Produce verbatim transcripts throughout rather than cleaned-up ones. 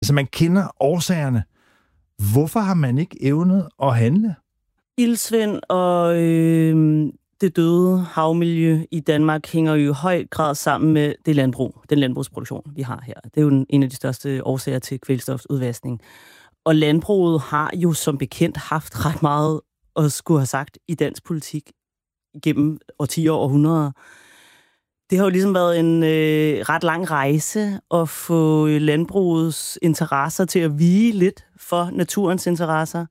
Altså, man kender årsagerne. Hvorfor har man ikke evnet at handle? Iltsvind og øh, det døde havmiljø i Danmark hænger jo i høj grad sammen med det landbrug, den landbrugsproduktion, vi har her. Det er jo en af de største årsager til kvælstofudvaskning. Og landbruget har jo som bekendt haft ret meget at skulle have sagt i dansk politik gennem årtier og århundreder. Det har jo ligesom været en øh, ret lang rejse at få landbrugets interesser til at vige lidt for naturens interesser.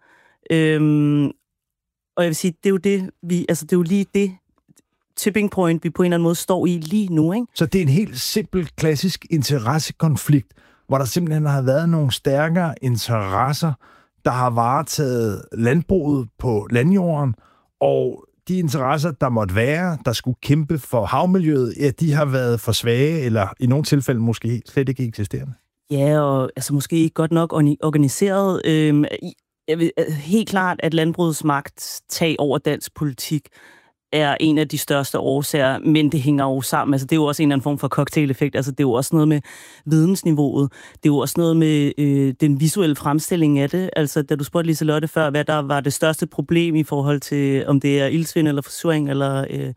Øhm, og jeg vil sige, det er jo det, vi, altså det er jo lige det tipping point, vi på en eller anden måde står i lige nu, ikke? Så det er en helt simpel, klassisk interessekonflikt, hvor der simpelthen har været nogle stærkere interesser, der har varetaget landbruget på landjorden, og de interesser, der måtte være, der skulle kæmpe for havmiljøet, ja, de har været for svage, eller i nogle tilfælde måske slet ikke eksisterende. Ja, og altså måske ikke godt nok organiseret. Øhm, jeg vil, helt klart, at landbrugets magt tag over dansk politik er en af de største årsager, men det hænger jo sammen. Altså, det er jo også en eller anden form for cocktail-effekt. Altså, det er jo også noget med vidensniveauet. Det er jo også noget med øh, den visuelle fremstilling af det. Altså, da du spurgte Liselotte før, hvad der var det største problem i forhold til, om det er iltsvind eller forsuring eller... Øh,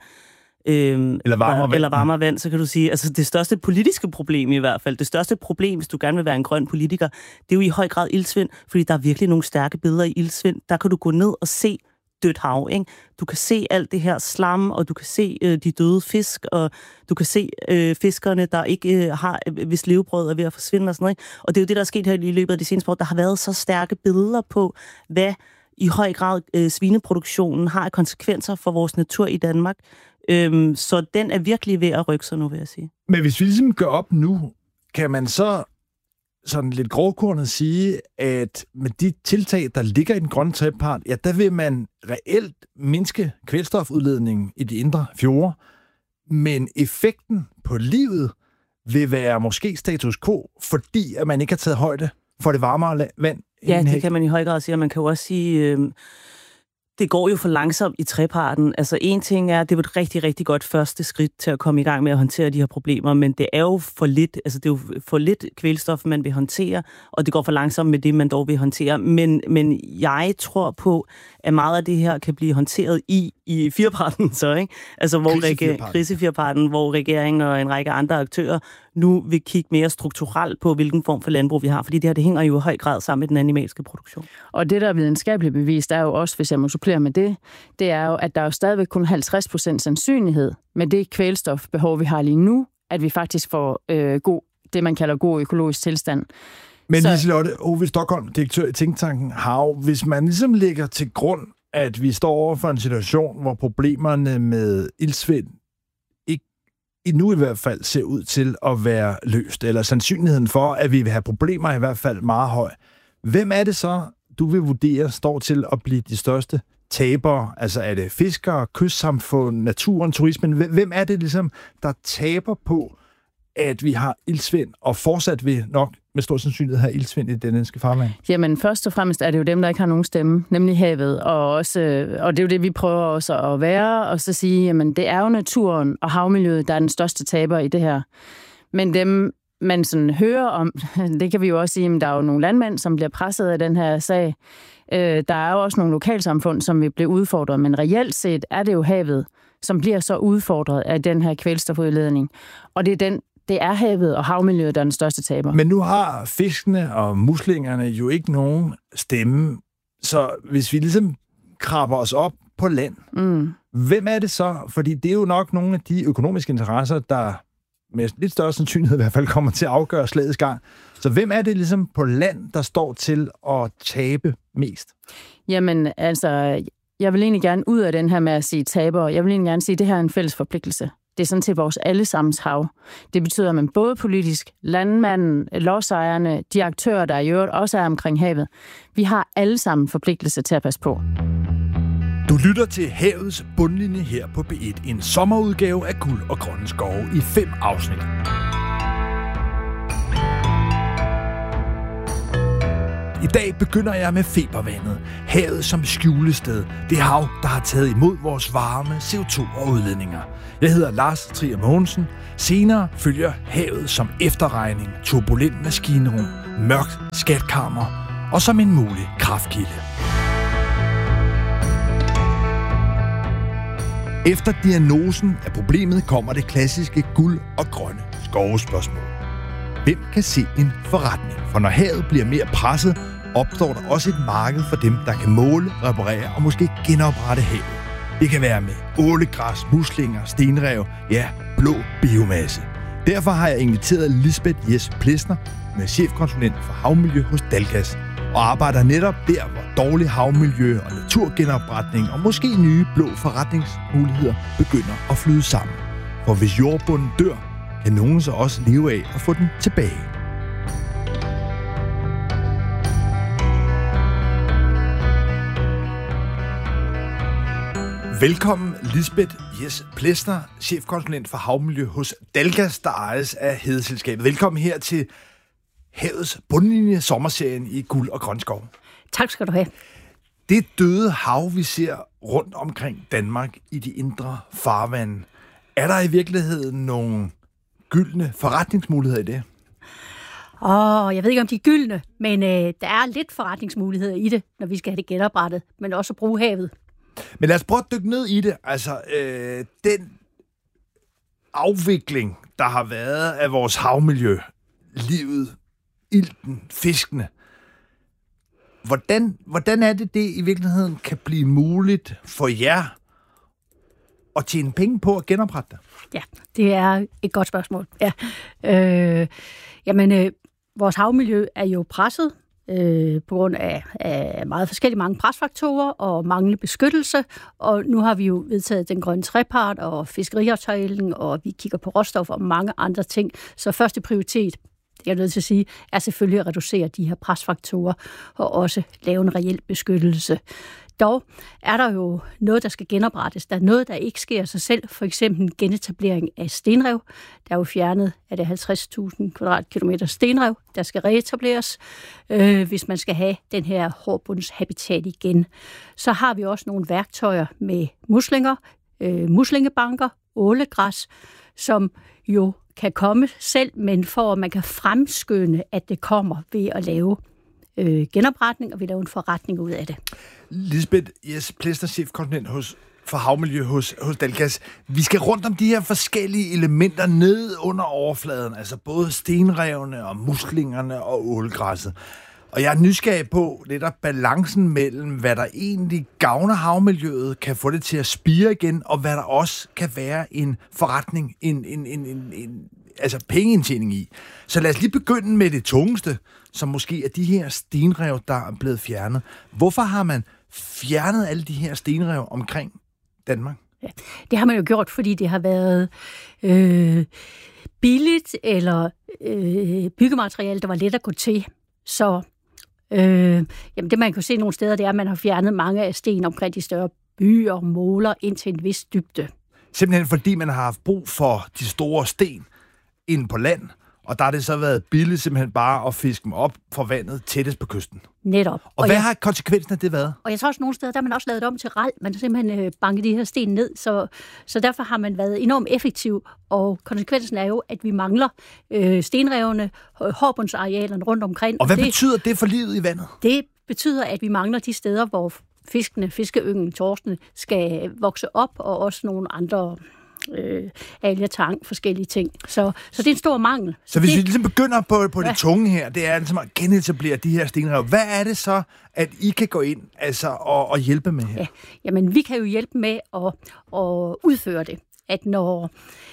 Øhm, eller varmere vand. Eller varmere vand, så kan du sige, altså det største politiske problem i hvert fald, det største problem, hvis du gerne vil være en grøn politiker, det er jo i høj grad iltsvind, fordi der er virkelig nogle stærke billeder i iltsvind. Der kan du gå ned og se dødt hav, ikke? Du kan se alt det her slam, og du kan se øh, de døde fisk, og du kan se øh, fiskerne, der ikke øh, har, hvis levebrød er ved at forsvinde og sådan noget, ikke? Og det er jo det, der er sket her i løbet af de seneste år. Der har været så stærke billeder på, hvad i høj grad øh, svineproduktionen har konsekvenser for vores natur i Danmark. Øhm, så den er virkelig ved at rykke sig nu, vil jeg sige. Men hvis vi ligesom gør op nu, kan man så sådan lidt grovkornet sige, at med de tiltag, der ligger i den grønne trepart, ja, der vil man reelt mindske kvælstofudledningen i de indre fjorde, men effekten på livet vil være måske status quo, fordi at man ikke har taget højde for det varmere vand. Ja, det kan man i høj grad sige, og man kan jo også sige... Øh, Det går jo for langsomt i treparten. Altså en ting er, at det var et rigtig, rigtig godt første skridt til at komme i gang med at håndtere de her problemer, men det er jo for lidt, altså det er jo for lidt kvælstof, man vil håndtere, og det går for langsomt med det, man dog vil håndtere. Men, men jeg tror på, at meget af det her kan blive håndteret i, i fireparten, så, ikke? Altså hvor krisefirparten, hvor regeringen og en række andre aktører nu vil kigge mere strukturelt på, hvilken form for landbrug vi har, fordi det her, det hænger jo i høj grad sammen med den animalske produktion. Og det, der er videnskabeligt bevist, er jo også, hvis jeg må supplere med det, det er jo, at der er jo stadigvæk kun halvtreds procent sandsynlighed med det kvælstofbehov, vi har lige nu, at vi faktisk får øh, god, det, man kalder god økologisk tilstand. Men Så... Liselotte Ove Stockholm, direktør i Tænketanken Hav, hvis man ligesom lægger til grund, at vi står over for en situation, hvor problemerne med iltsvind nu i hvert fald ser ud til at være løst, eller sandsynligheden for, at vi vil have problemer i hvert fald meget høj. Hvem er det så, du vil vurdere, står til at blive de største tabere? Altså er det fiskere, kystsamfund, naturen, turismen? Hvem er det ligesom, der taber på, at vi har iltsvind, og fortsat vil nok med stor sandsynlighed have iltsvind i det danske farvand? Jamen først og fremmest er det jo dem, der ikke har nogen stemme, nemlig havet, og, også, og det er jo det, vi prøver også at være, og så sige, jamen det er jo naturen og havmiljøet, der er den største taber i det her. Men dem, man sådan hører om, det kan vi jo også sige, at der er jo nogle landmænd, som bliver presset af den her sag. Der er jo også nogle lokalsamfund, som vil blive udfordret, men reelt set er det jo havet, som bliver så udfordret af den her kvælstofudledning. Og det er den Det er havet og havmiljøet, der er den største taber. Men nu har fiskene og muslingerne jo ikke nogen stemme. Så hvis vi ligesom krabber os op på land, mm. hvem er det så? Fordi det er jo nok nogle af de økonomiske interesser, der med lidt større sandsynlighed i hvert fald kommer til at afgøre slagets gang. Så hvem er det ligesom på land, der står til at tabe mest? Jamen, altså, jeg vil egentlig gerne ud af den her med at sige taber. Jeg vil egentlig gerne sige, at det her er en fælles forpligtelse. Det er sådan til vores allesammens hav. Det betyder, at man både politisk, landmanden, lodsejerne, de aktører, der i øvrigt også er omkring havet, vi har alle sammen forpligtelse til at passe på. Du lytter til Havets bundlinje her på B et, en sommerudgave af Guld og Grønne Skove i fem afsnit. I dag begynder jeg med febervandet. Havet som skjulested. Det hav, der har taget imod vores varme, C O to og udledninger. Jeg hedder Lars Trier Mogensen. Senere følger havet som efterregning, turbulent maskinrum, mørkt skatkammer og som en mulig kraftkilde. Efter diagnosen af problemet kommer det klassiske guld- og grønne skovespørgsmål. Hvem kan se en forretning? For når havet bliver mere presset, opstår der også et marked for dem, der kan måle, reparere og måske genoprette havet. Det kan være med ålegræs, muslinger, stenrev, ja, blå biomasse. Derfor har jeg inviteret Lisbeth Jes Plesner, med chefkonsulent for havmiljø hos Dalgas, og arbejder netop der, hvor dårlig havmiljø og naturgenopretning og måske nye blå forretningsmuligheder begynder at flyde sammen. For hvis jordbunden dør, kan nogen så også leve af at få den tilbage. Velkommen, Lisbeth Jes Plesner, chefkonsulent for havmiljø hos Dalgas, der ejes af Hedeselskabet. Velkommen her til Havets bundlinje sommerserien i Guld og Grøn Skov. Tak skal du have. Det døde hav, vi ser rundt omkring Danmark i de indre farvande, er der i virkeligheden nogle gyldne forretningsmuligheder i det? Åh, oh, jeg ved ikke, om de er gyldne, men øh, der er lidt forretningsmuligheder i det, når vi skal have det genoprettet, men også at bruge havet. Men lad os prøve at dykke ned i det. Altså, øh, den afvikling, der har været af vores havmiljø, livet, ilten, fiskene. Hvordan, hvordan er det, det i virkeligheden kan blive muligt for jer at tjene penge på at genoprette det? Ja, det er et godt spørgsmål. Ja. Øh, jamen, øh, vores havmiljø er jo presset øh, på grund af, af meget forskellige mange presfaktorer og manglende beskyttelse, og nu har vi jo vedtaget den grønne trepart og fiskeriaftalen, og vi kigger på råstoffer og mange andre ting. Så første prioritet, det er jeg nødt til at sige, er selvfølgelig at reducere de her presfaktorer og også lave en reel beskyttelse. Dog er der jo noget, der skal genoprettes. Der er noget, der ikke sker af sig selv. For eksempel genetablering af stenrev. Der er jo fjernet af det halvtreds tusind kvadratkilometer stenrev, der skal reetableres, øh, hvis man skal have den her hårdbundshabitat igen. Så har vi også nogle værktøjer med muslinger, øh, muslingebanker, ålegræs, som jo kan komme selv, men for at man kan fremskynde, at det kommer ved at lave øh, genopretning, og vi laver en forretning ud af det. Lisbeth Jes Plesner, chefkonsulent hos for havmiljø hos, hos Dalgas. Vi skal rundt om de her forskellige elementer ned under overfladen, altså både stenrevene og muslingerne og ålegræsset. Og jeg er nysgerrig på lidt af balancen mellem, hvad der egentlig gavner havmiljøet, kan få det til at spire igen, og hvad der også kan være en forretning, en, en, en, en, en altså pengeindtjening i. Så lad os lige begynde med det tungeste, som måske er de her stenrev, der er blevet fjernet. Hvorfor har man fjernet alle de her stenrev omkring Danmark? Ja, det har man jo gjort, fordi det har været øh, billigt eller øh, byggemateriale, der var let at gå til. Så øh, jamen det, man kan se nogle steder, det er, at man har fjernet mange af sten omkring de større byer og måler ind til en vis dybde. Simpelthen fordi man har haft brug for de store sten inde på land, og der har det så været billigt simpelthen bare at fiske dem op fra vandet tættest på kysten. Netop. Og, og hvad jeg, har konsekvensen af det været? Og jeg tror også nogle steder, der har man også lavet det om til ral. Man har simpelthen øh, banket de her sten ned, så, så derfor har man været enormt effektiv. Og konsekvensen er jo, at vi mangler øh, stenrevene, hårdbundsarealerne rundt omkring. Og hvad det, betyder det for livet i vandet? Det betyder, at vi mangler de steder, hvor fiskene, fiskeyngen, torskene skal vokse op, og også nogle andre øh, alger, tang, forskellige ting. Så, så det er en stor mangel. Så hvis det, vi ligesom begynder på, på det ja. tunge her, det er ligesom at genetablere de her stenrev. Hvad er det så, at I kan gå ind altså, og, og hjælpe med her? Ja. Jamen, vi kan jo hjælpe med at, at udføre det. At når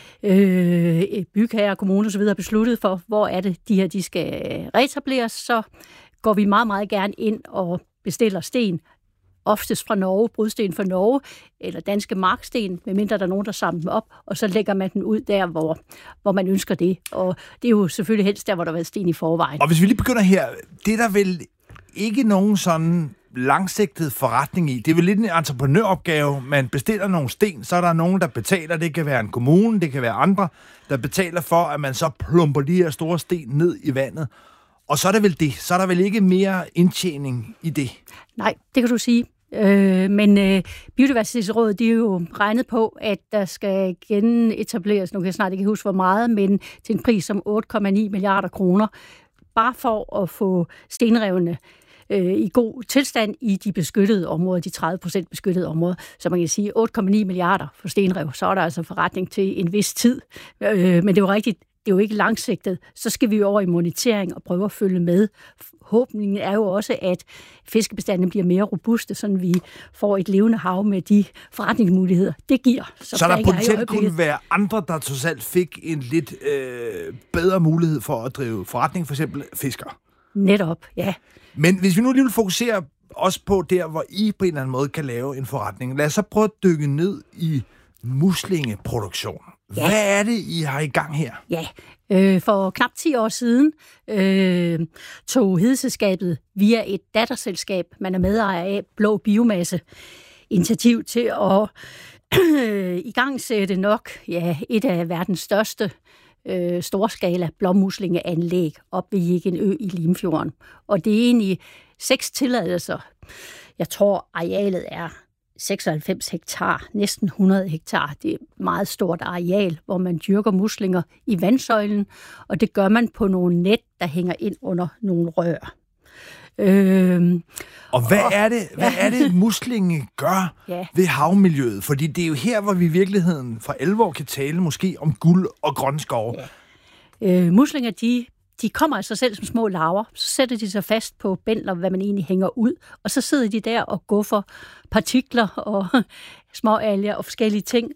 øh, bygherrer, kommuner og så videre er besluttet for, hvor er det, de her de skal reetableres, så går vi meget, meget gerne ind og bestiller sten, oftest fra Norge, brudsten fra Norge, eller danske marksten, medmindre der er nogen, der samler dem op, og så lægger man den ud der, hvor, hvor man ønsker det. Og det er jo selvfølgelig helst der, hvor der har været sten i forvejen. Og hvis vi lige begynder her, det er der vel ikke nogen sådan langsigtet forretning i. Det er vel lidt en entreprenøropgave. Man bestiller nogle sten, så er der nogen, der betaler. Det kan være en kommune, det kan være andre, der betaler for, at man så plumper de her store sten ned i vandet. Og så er det vel det. Så er der vel ikke mere indtjening i det? Nej, det kan du sige. Øh, men øh, Biodiversitetsrådet, de er jo regnet på, at der skal genetableres, nu kan jeg snart ikke huske hvor meget, men til en pris som otte komma ni milliarder kroner. bare for at få stenrevene øh, i god tilstand i de beskyttede områder, de tredive procent beskyttede områder. Så man kan sige otte komma ni milliarder for stenrev, så er der altså forretning til en vis tid. Øh, men det er jo rigtigt, det er jo ikke langsigtet. Så skal vi jo over i monitering og prøve at følge med. Håbningen er jo også, at fiskebestanden bliver mere robuste, så vi får et levende hav med de forretningsmuligheder, det giver. Så, så der potentielt kunne være andre, der trods alt fik en lidt øh, bedre mulighed for at drive forretning, for eksempel fiskere. Netop, ja. Men hvis vi nu lige vil fokusere også på der, hvor I på en eller anden måde kan lave en forretning. Lad os så prøve at dykke ned i muslingeproduktion. Ja. Hvad er det, I har i gang her? Ja, øh, for knap ti år siden øh, tog Hedeselskabet via et datterselskab, man er medejer af, Blå Biomasse, initiativ til at øh, igangsætte nok ja, et af verdens største øh, storskala blåmuslingeanlæg op ved Jeggenø i Limfjorden. Og det er egentlig seks tilladelser. Jeg tror, arealet er seksoghalvfems hektar, næsten hundrede hektar. Det er et meget stort areal, hvor man dyrker muslinger i vandsøjlen, og det gør man på nogle net, der hænger ind under nogle rør. Øhm, og hvad er det, hvad er det muslinge gør ja. ved havmiljøet? Fordi det er jo her, hvor vi i virkeligheden for alvor kan tale måske om guld og grønne skove. Ja. Øh, muslinger, de De kommer af sig selv som små larver, så sætter de sig fast på bændler, hvad man egentlig hænger ud, og så sidder de der og guffer partikler og småalger og forskellige ting,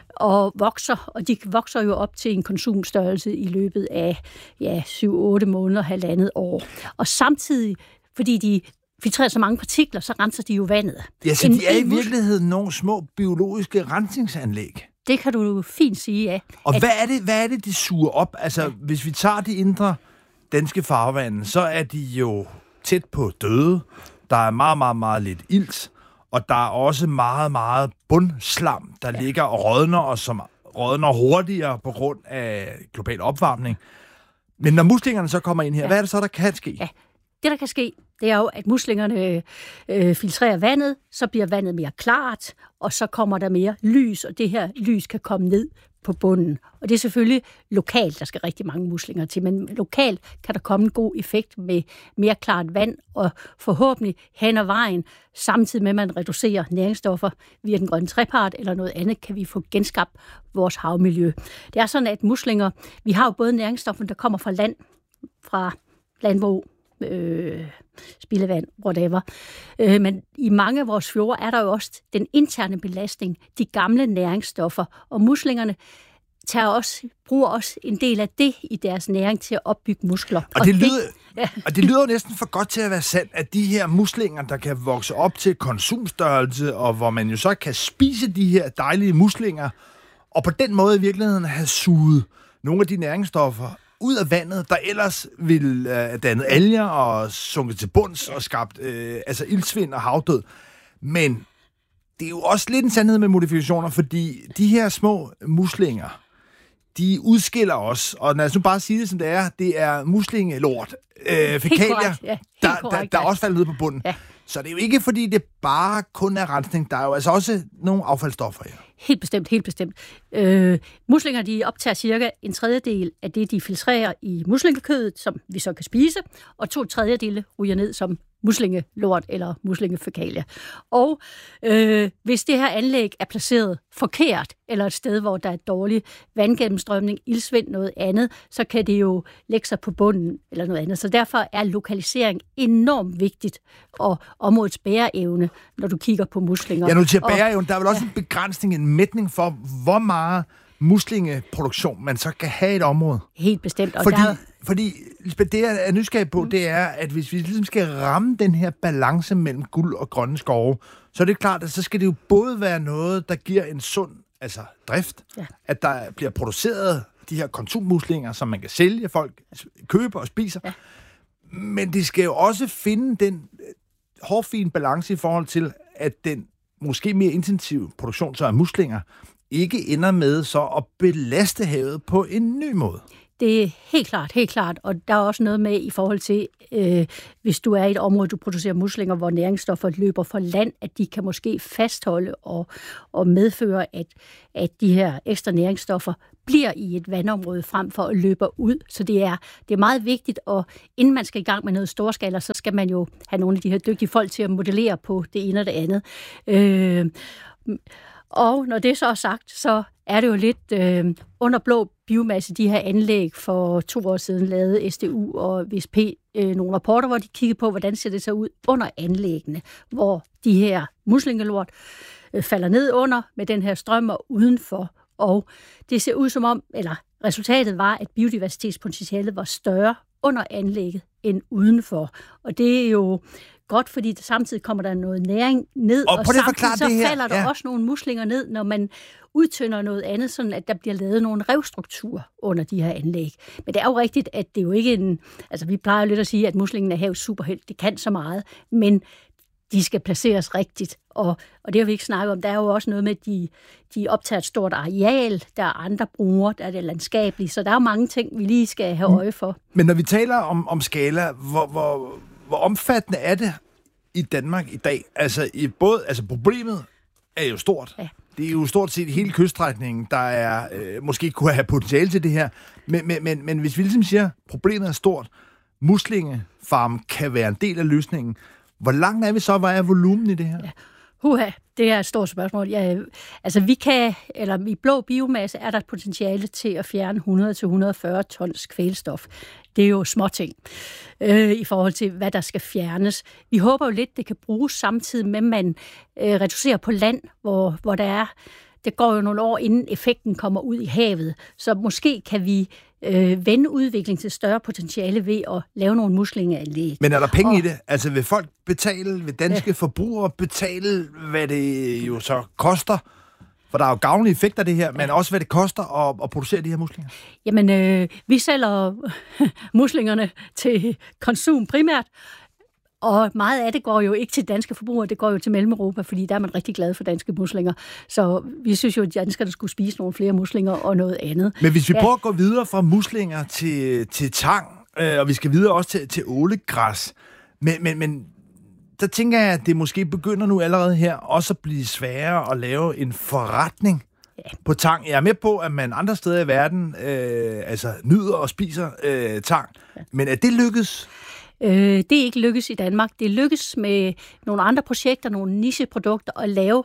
og vokser, og de vokser jo op til en konsumstørrelse i løbet af ja, syv otte måneder, halvandet år. Og samtidig, fordi de filtrerer så mange partikler, så renser de jo vandet. Ja, så de er i virkeligheden nogle små biologiske rensningsanlæg. Det kan du fint sige, ja. Og at, hvad er det, hvad er det, de suger op? Altså, ja. hvis vi tager de indre danske farvande, så er de jo tæt på døde. Der er meget, meget, meget lidt ilt, og der er også meget, meget bundslam, der ja. ligger og rådner, og som rådner hurtigere på grund af global opvarmning. Men når muslingerne så kommer ind her, ja. hvad er det så, der kan ske? Ja. Det, der kan ske, det er jo, at muslingerne øh, filtrerer vandet, så bliver vandet mere klart, og så kommer der mere lys, og det her lys kan komme ned på bunden. Og det er selvfølgelig lokalt, der skal rigtig mange muslinger til, men lokalt kan der komme en god effekt med mere klart vand, og forhåbentlig hen ad vejen, samtidig med, at man reducerer næringsstoffer via den grønne trepart eller noget andet, kan vi få genskabt vores havmiljø. Det er sådan, at muslinger, vi har jo både næringsstoffer, der kommer fra land, fra landbrug, Øh, spildevand, whatever. Øh, men i mange af vores fjorde er der jo også den interne belastning, de gamle næringsstoffer, og muslingerne tager også, bruger også en del af det i deres næring til at opbygge muskler. Og, og, det, lyder, det, ja. og det lyder jo næsten for godt til at være sandt, at de her muslinger, der kan vokse op til konsumstørrelse, og hvor man jo så kan spise de her dejlige muslinger, og på den måde i virkeligheden have suget nogle af de næringsstoffer ud af vandet, der ellers ville øh, danne alger og sunket til bunds og skabt øh, altså iltsvind og havdød. Men det er jo også lidt en sandhed med modifikationer, fordi de her små muslinger, de udskiller os, og lad os nu bare sige det, som det er, det er muslingelort, øh, fækalier, ja, der, der, der også falder ned på bunden. Ja. Så det er jo ikke, fordi det bare kun er rensning. Der er jo altså også nogle affaldsstoffer her. Helt bestemt, helt bestemt. Øh, muslinger, de optager cirka en tredjedel af det, de filtrerer i muslingekødet, som vi så kan spise, og to tredjedele ryger ned som muslingelort eller muslingefækalier. Og øh, hvis det her anlæg er placeret forkert, eller et sted, hvor der er dårlig vandgennemstrømning, ildsvind, noget andet, så kan det jo lægge sig på bunden eller noget andet. Så derfor er lokalisering enormt vigtigt, og områdets bæreevne, når du kigger på muslinger. Ja, nu til bæreevne, der er vel også ja. en begrænsning, en mætning for, hvor meget muslingeproduktion man så kan have i et område. Helt bestemt. Og fordi, der... fordi det, jeg er nysgerrig på, mm. det er, at hvis vi ligesom skal ramme den her balance mellem guld og grønne skove, så er det klart, at så skal det jo både være noget, der giver en sund altså drift, ja. at der bliver produceret de her konsummuslinger, som man kan sælge, folk køber og spiser, ja. men det skal jo også finde den hårfine balance i forhold til, at den måske mere intensive produktion, så af muslinger, ikke ender med så at belaste havet på en ny måde. Det er helt klart, helt klart. Og der er også noget med i forhold til, øh, hvis du er i et område, du producerer muslinger, hvor næringsstoffer løber fra land, at de kan måske fastholde og, og medføre, at, at de her ekstra næringsstoffer bliver i et vandområde frem for at løbe ud. Så det er, det er meget vigtigt, og inden man skal i gang med noget storskala, så skal man jo have nogle af de her dygtige folk til at modellere på det ene og det andet. Øh, og når det så er sagt, så er det jo lidt øh, under blå biomasse, de her anlæg for to år siden lavede S D U og V S P øh, nogle rapporter, hvor de kiggede på, hvordan ser det så ud under anlæggene, hvor de her muslingelort øh, falder ned under med den her strøm og udenfor. Og det ser ud som om, eller resultatet var, at biodiversitetspotentialet var større under anlægget end udenfor. Og det er jo godt, fordi der samtidig kommer der noget næring ned, og, og samtidig så falder der ja. også nogle muslinger ned, når man udtynder noget andet, sådan at der bliver lavet nogle revstrukturer under de her anlæg. Men det er jo rigtigt, at det er jo ikke en... Altså, vi plejer lidt at sige, at muslingen er havets superhelt. Det kan så meget, men de skal placeres rigtigt, og, og det har vi ikke snakket om. Der er jo også noget med, at de, de optager et stort areal, der er andre brugere, der er det landskabelige, så der er jo mange ting, vi lige skal have øje for. Men når vi taler om, om skala, hvor, hvor, hvor omfattende er det i Danmark i dag? Altså, i både, altså problemet er jo stort. Ja. Det er jo stort set hele kyststrækningen, der er øh, måske kunne have potentiale til det her. Men, men, men, men hvis vi ligesom siger, problemet er stort, muslingefarm kan være en del af løsningen. Hvor langt er vi så? Hvad er volumen i det her? Ja. Huha, det er et stort spørgsmål. Ja, altså vi kan, eller i blå biomasse er der et potentiale til at fjerne hundrede til hundrede og fyrre tons kvælstof. Det er jo småting øh, i forhold til, hvad der skal fjernes. Vi håber jo lidt, det kan bruges samtidig med, at man øh, reducerer på land, hvor, hvor der er, det går jo nogle år, inden effekten kommer ud i havet. Så måske kan vi øh, vende udvikling til større potentiale ved at lave nogle muslingeanlæg. Men er der penge og, i det? Altså vil folk betale, vil danske ja. forbrugere betale, hvad det jo så koster? For der er jo gavnlige effekter af det her, ja. men også hvad det koster at, at producere de her muslinger. Jamen, øh, vi sælger muslingerne til konsum primært, og meget af det går jo ikke til danske forbrugere, det går jo til Mellem-Europa, fordi der er man rigtig glad for danske muslinger. Så vi synes jo, at danskerne skulle spise nogle flere muslinger og noget andet. Men hvis vi ja. prøver at gå videre fra muslinger til, til tang, øh, og vi skal videre også til, til ålegræs, men, men, men der tænker jeg, at det måske begynder nu allerede her også at blive sværere at lave en forretning ja. på tang. Jeg er med på, at man andre steder i verden øh, altså nyder og spiser øh, tang, ja. men er det lykkes? Øh, det er ikke lykkes i Danmark. Det lykkes med nogle andre projekter, nogle nicheprodukter, at lave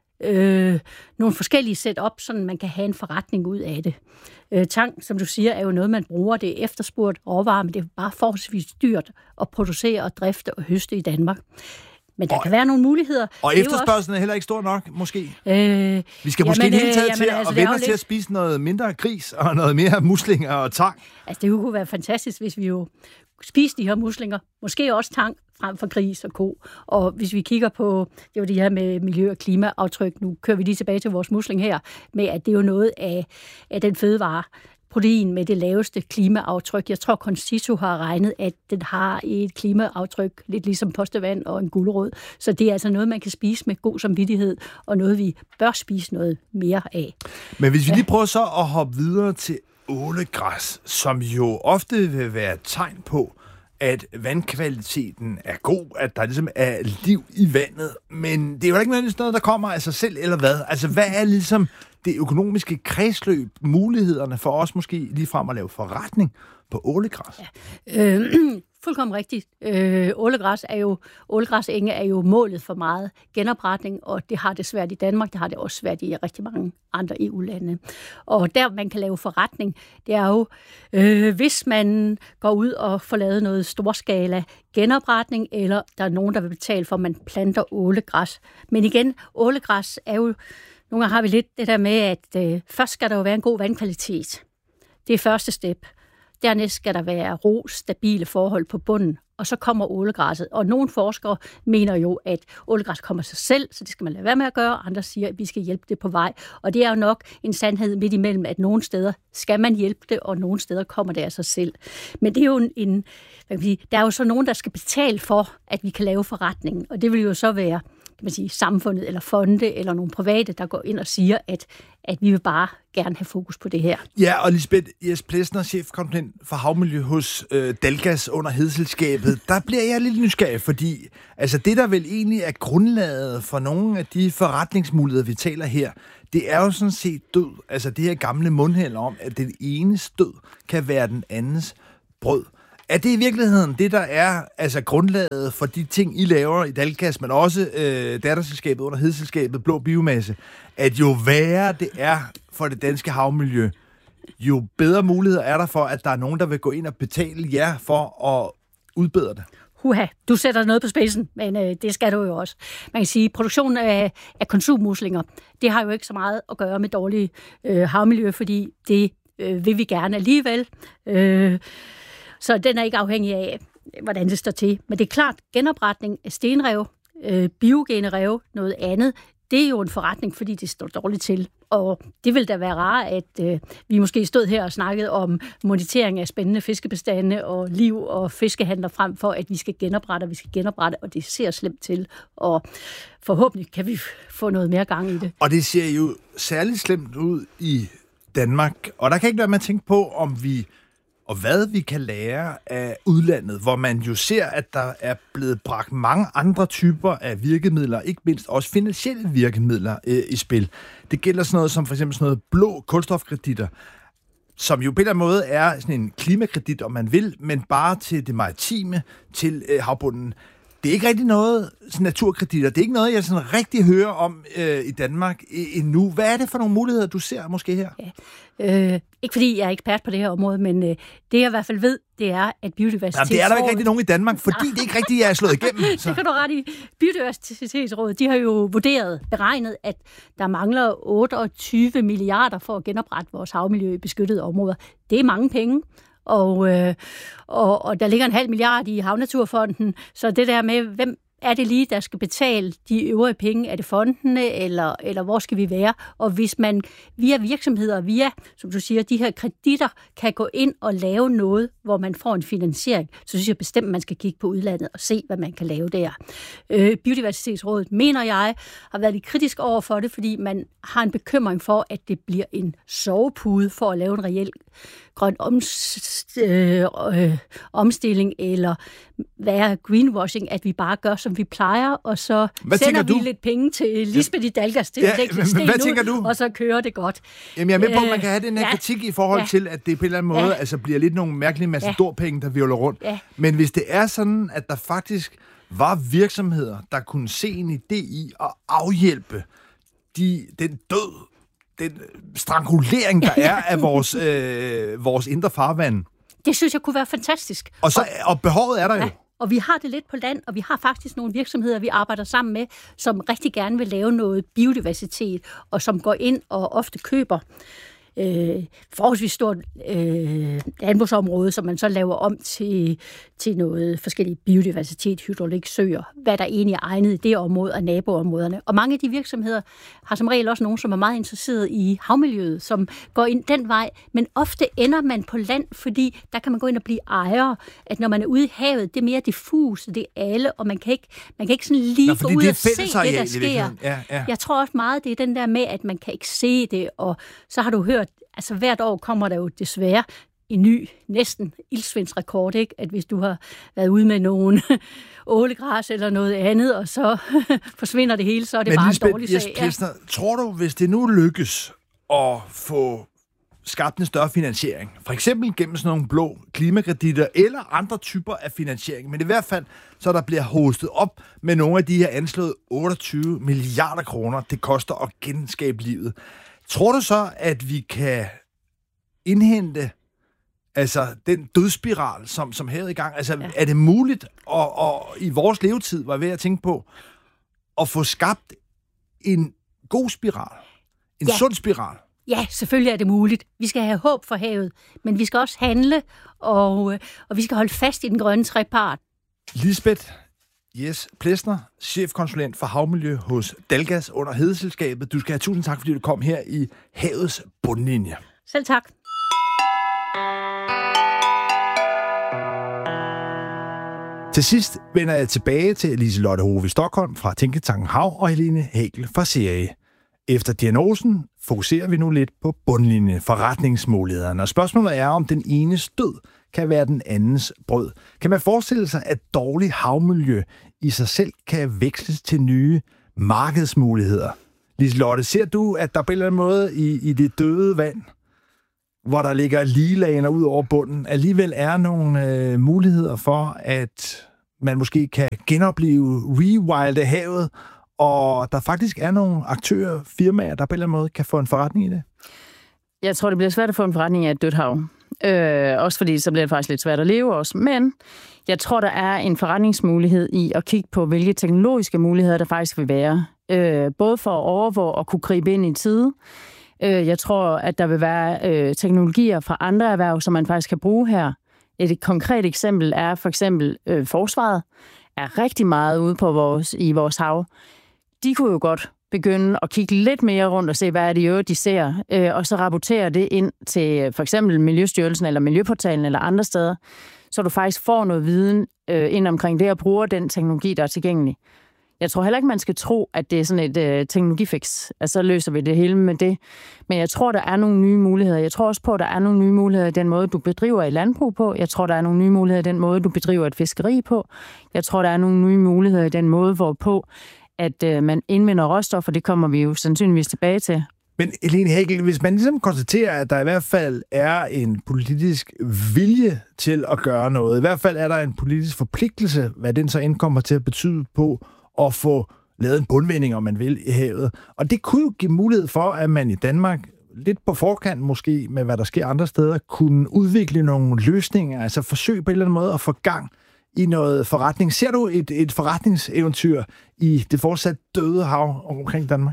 øh, nogle forskellige setup, så man kan have en forretning ud af det. Øh, tang, som du siger, er jo noget, man bruger. Det er efterspurgt råvarer, men det er bare forholdsvis dyrt at producere og drifte og høste i Danmark. Men der og, kan være nogle muligheder. Og efterspørgselen også er heller ikke stor nok, måske? Øh, Vi skal måske jamen, hele taget jamen, til altså, at vende lidt... til at spise noget mindre gris og noget mere muslinger og tang. Altså, det kunne være fantastisk, hvis vi jo spiste de her muslinger. Måske også tang frem for gris og ko. Og hvis vi kigger på, det var det her med miljø- og klimaaftryk, nu kører vi lige tilbage til vores musling her, med at det er jo noget af, af den fødevare, protein med det laveste klimaaftryk. Jeg tror, Concito har regnet, at den har et klimaaftryk, lidt ligesom postevand og en gulerod. Så det er altså noget, man kan spise med god samvittighed, og noget, vi bør spise noget mere af. Men hvis vi lige prøver så at hoppe videre til ålegræs, som jo ofte vil være et tegn på, at vandkvaliteten er god, at der ligesom er liv i vandet, men det er jo ikke nødvendigvis noget, der kommer af sig selv, eller hvad? Altså, hvad er ligesom det økonomiske kredsløb, mulighederne for os måske ligefrem at lave forretning på ålegræs? Ja. Øh, fuldkommen rigtigt. Øh, ålegræs er jo, ålegræsenge er jo målet for meget genopretning, og det har det svært i Danmark, det har det også svært i rigtig mange andre E U-lande. Og der, man kan lave forretning, det er jo, øh, hvis man går ud og får lavet noget storskala genopretning, eller der er nogen, der vil betale for, at man planter ålegræs. Men igen, ålegræs er jo, nogle gange har vi lidt det der med, at øh, først skal der jo være en god vandkvalitet. Det er første step. Dernæst skal der være ro, stabile forhold på bunden, og så kommer ålegræsset. Og nogle forskere mener jo, at ålegræs kommer sig selv, så det skal man lade være med at gøre. Andre siger, at vi skal hjælpe det på vej. Og det er jo nok en sandhed midt imellem, at nogle steder skal man hjælpe det, og nogle steder kommer det af sig selv. Men det er jo en, en hvad kan man sige, der er jo så nogen, der skal betale for, at vi kan lave forretningen. Og det vil jo så være kan man sige, samfundet eller fonde eller nogle private, der går ind og siger, at, at vi vil bare gerne have fokus på det her. Ja, og Lisbeth Jes Plesner, chefkonsulent for havmiljø hos øh, Dalgas under Hedeselskabet, der bliver jeg lidt nysgerrig, fordi altså, det, der vel egentlig er grundlaget for nogle af de forretningsmuligheder, vi taler her, det er jo sådan set død. Altså det her gamle mundheld om, at den enes død kan være den andens brød. Er det i virkeligheden det, der er altså grundlaget for de ting, I laver i Dalgas, men også øh, datterselskabet under Hedeselskabet, Blå Biomasse, at jo værre det er for det danske havmiljø, jo bedre muligheder er der for, at der er nogen, der vil gå ind og betale jer for at udbedre det? Huha, du sætter noget på spidsen, men øh, det skal du jo også. Man kan sige, at produktionen af, af konsummuslinger, det har jo ikke så meget at gøre med dårlige øh, havmiljø, fordi det øh, vil vi gerne alligevel. Øh, så den er ikke afhængig af, hvordan det står til. Men det er klart, genopretning af stenrev, øh, biogene rev, noget andet, det er jo en forretning, fordi det står dårligt til. Og det ville da være rart, at øh, vi måske stod her og snakkede om monitering af spændende fiskebestande og liv og fiskehandler frem for, at vi skal genoprette, og vi skal genoprette, og det ser slemt til. Og forhåbentlig kan vi få noget mere gang i det. Og det ser jo særligt slemt ud i Danmark. Og der kan ikke være med at tænke på, om vi og hvad vi kan lære af udlandet, hvor man jo ser, at der er blevet bragt mange andre typer af virkemidler, ikke mindst også finansielle virkemidler øh, i spil. Det gælder sådan noget som for eksempel sådan noget blå kulstofkreditter, som jo på en eller anden måde er sådan en klimakredit, om man vil, men bare til det maritime, til øh, havbunden. Det er ikke rigtig noget sådan naturkreditter. Det er ikke noget, jeg sådan rigtig hører om øh, i Danmark endnu. Hvad er det for nogle muligheder, du ser måske her? Ja. Øh, ikke fordi jeg er ekspert på det her område, men øh, det jeg i hvert fald ved, det er, at biodiversitetsrådet... Jamen, det er der ikke rigtig nogen i Danmark, fordi det ikke rigtig er slået igennem. Så. Det kan du ret i. Biodiversitetsrådet, de har jo vurderet, beregnet, at der mangler otteogtyve milliarder for at genoprette vores havmiljø i beskyttede områder. Det er mange penge. Og, øh, og, og der ligger en halv milliard i Havnaturfonden, så det der med, hvem er det lige, der skal betale de øvrige penge? Er det fondene, eller, eller hvor skal vi være? Og hvis man via virksomheder, via, som du siger, de her kreditter, kan gå ind og lave noget, hvor man får en finansiering, så synes jeg bestemt, at man skal kigge på udlandet og se, hvad man kan lave der. Øh, Biodiversitetsrådet, mener jeg, har været lidt kritisk over for det, fordi man har en bekymring for, at det bliver en sovepude for at lave en reel grøn omst- øh, øh, omstilling, eller være greenwashing, at vi bare gør, som vi plejer, og så hvad sender vi du? lidt penge til Lisbeth i Dalgas til ja, at lægge sten hvad tænker du? Og så kører det godt. Jamen, jeg er med på, at man kan have den her ja. kritik i forhold ja. til, at det på en eller anden måde ja. altså, bliver lidt nogle mærkelige massadorpenge, der virvler rundt. Ja. Men hvis det er sådan, at der faktisk var virksomheder, der kunne se en idé i at afhjælpe de, den død, den strangulering, der er af vores, øh, vores indre farvand. Det synes jeg kunne være fantastisk. Og, så, og behovet er der jo. Ja. Og vi har det lidt på land, og vi har faktisk nogle virksomheder, vi arbejder sammen med, som rigtig gerne vil lave noget biodiversitet, og som går ind og ofte køber øh, forholdsvis stort øh, landbrugsområde, som man så laver om til, til noget forskellige biodiversitet, hydraulik, søer, hvad der egentlig er egnet i det område og naboområderne. Og mange af de virksomheder har som regel også nogen, som er meget interesseret i havmiljøet, som går ind den vej, men ofte ender man på land, fordi der kan man gå ind og blive ejer, at når man er ude i havet, det er mere diffus, det er alle, og man kan ikke, man kan ikke sådan lige Nå, gå ud og se det, der sker. Ja, ja. Jeg tror også meget, det er den der med, at man kan ikke se det, og så har du hørt, altså hvert år kommer der jo desværre en ny, næsten ildsvindsrekord, ikke? At hvis du har været ude med nogen ålegræs eller noget andet, og så forsvinder det hele, så er det Men bare Lisbeth, en dårlig sag. Yes, ja. Tror du, hvis det nu lykkes at få skabt en større finansiering, for eksempel gennem sådan nogle blå klimakreditter eller andre typer af finansiering, men i hvert fald, så der bliver hostet op med nogle af de her anslået otteogtyve milliarder kroner, det koster at genskabe livet. Tror du så, at vi kan indhente altså den dødsspiral, som, som her i gang? Altså, ja. Er det muligt at, at, i vores levetid, var jeg ved at tænke på, at få skabt en god spiral? En ja. sund spiral? Ja, selvfølgelig er det muligt. Vi skal have håb for havet, men vi skal også handle, og, og vi skal holde fast i den grønne trepart. Lisbeth Jes Plesner, chefkonsulent for havmiljø hos Dalgas under Hedeselskabet. Du skal have tusind tak, fordi du kom her i Havets Bundlinje. Selv tak. Til sidst vender jeg tilbage til Liselotte Hove Stockholm fra Tænketanken Hav og Helene Hagel fra C A E. Efter diagnosen fokuserer vi nu lidt på bundlinjen, forretningsmulighederne. Og spørgsmålet er, om den enes død kan være den andens brød. Kan man forestille sig, at dårlig havmiljø i sig selv kan veksles til nye markedsmuligheder? Liselotte, ser du, at der på en eller anden måde i, i det døde vand, hvor der ligger ligelager ud over bunden, alligevel er nogle øh, muligheder for, at man måske kan genopleve, rewilde havet, og der faktisk er nogle aktører, firmaer, der på en eller anden måde kan få en forretning i det? Jeg tror, det bliver svært at få en forretning af et dødt hav. Øh, også fordi, så bliver det faktisk lidt svært at leve også. Men jeg tror, der er en forretningsmulighed i at kigge på, hvilke teknologiske muligheder der faktisk vil være. Øh, både for at overvåge og kunne gribe ind i tide. Øh, jeg tror, at der vil være øh, teknologier fra andre erhverv, som man faktisk kan bruge her. Et konkret eksempel er for eksempel øh, forsvaret er rigtig meget ude på vores, i vores hav. De kunne jo godt begynde at kigge lidt mere rundt og se, hvad er det i øvrigt, de ser, øh, og så rapportere det ind til for eksempel Miljøstyrelsen eller Miljøportalen eller andre steder, så du faktisk får noget viden øh, ind omkring det og bruger den teknologi, der er tilgængelig. Jeg tror heller ikke, man skal tro, at det er sådan et øh, teknologifix, at så løser vi det hele med det. Men jeg tror, der er nogle nye muligheder. Jeg tror også på, at der er nogle nye muligheder i den måde, du bedriver et landbrug på. Jeg tror, der er nogle nye muligheder i den måde, du bedriver et fiskeri på. Jeg tror, der er nogle nye muligheder i den måde, hvorpå at øh, man indvinder råstoffer. Det kommer vi jo sandsynligvis tilbage til. Men Helene Hagel, hvis man ligesom konstaterer, at der i hvert fald er en politisk vilje til at gøre noget, i hvert fald er der en politisk forpligtelse, hvad den så indkommer til at betyde på at få lavet en bundvending, om man vil, i havet. Og det kunne jo give mulighed for, at man i Danmark, lidt på forkant måske, med hvad der sker andre steder, kunne udvikle nogle løsninger, altså forsøge på en eller anden måde at få gang i noget forretning. Ser du et, et forretningseventyr i det fortsat døde hav omkring Danmark?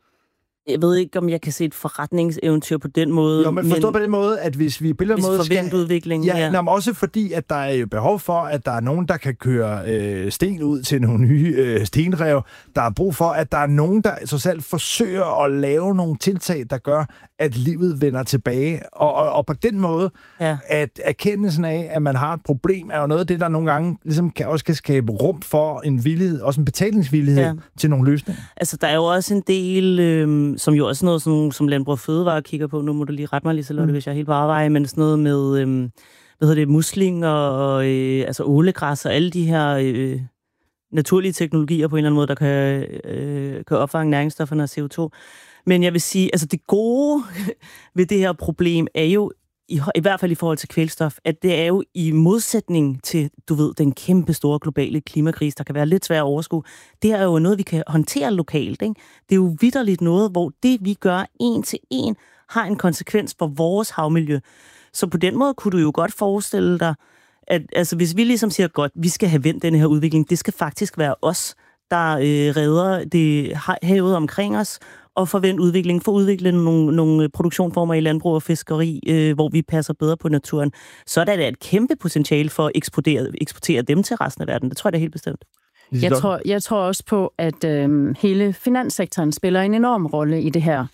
Jeg ved ikke, om jeg kan se et forretningseventyr på den måde. Jo, men forstå men, på den måde, at hvis vi på en eller anden måde skal... udvikling. Ja, ja. Nå, også fordi, at der er jo behov for, at der er nogen, der kan køre øh, sten ud til nogle nye øh, stenrev. Der er brug for, at der er nogen, der så selv forsøger at lave nogle tiltag, der gør, at livet vender tilbage. Og, og, og på den måde, ja. At erkendelsen af, at man har et problem, er jo noget af det, der nogle gange ligesom kan, også kan skabe rum for en villighed, også en betalingsvillighed ja. Til nogle løsninger. Altså, der er jo også en del... Øh, som jo også noget, som, som Landbrug og Fødevare kigger på. Nu må du lige rette mig, Liselotte, mm. hvis jeg er helt på afveje, men sådan noget med, øhm, hvad hedder det, muslinger og øh, altså ålegræs og alle de her øh, naturlige teknologier på en eller anden måde, der kan, øh, kan opfange næringsstofferne og C O to. Men jeg vil sige, altså det gode ved det her problem er jo, i, i hvert fald i forhold til kvælstof, at det er jo i modsætning til, du ved, den kæmpe store globale klimakrise, der kan være lidt svær at overskue. Det er jo noget, vi kan håndtere lokalt, ikke? Det er jo vitterligt noget, hvor det, vi gør en til en, har en konsekvens for vores havmiljø. Så på den måde kunne du jo godt forestille dig, at altså, hvis vi ligesom siger, godt, vi skal have vendt den her udvikling, det skal faktisk være os, der øh, redder det havet omkring os, og forvente udvikling, for udvikle nogle, nogle produktionsformer i landbrug og fiskeri, øh, hvor vi passer bedre på naturen, så er der et kæmpe potentiale for at eksportere, eksportere dem til resten af verden. Det tror jeg da helt bestemt. Jeg tror, jeg tror også på, at øh, hele finanssektoren spiller en enorm rolle i det her.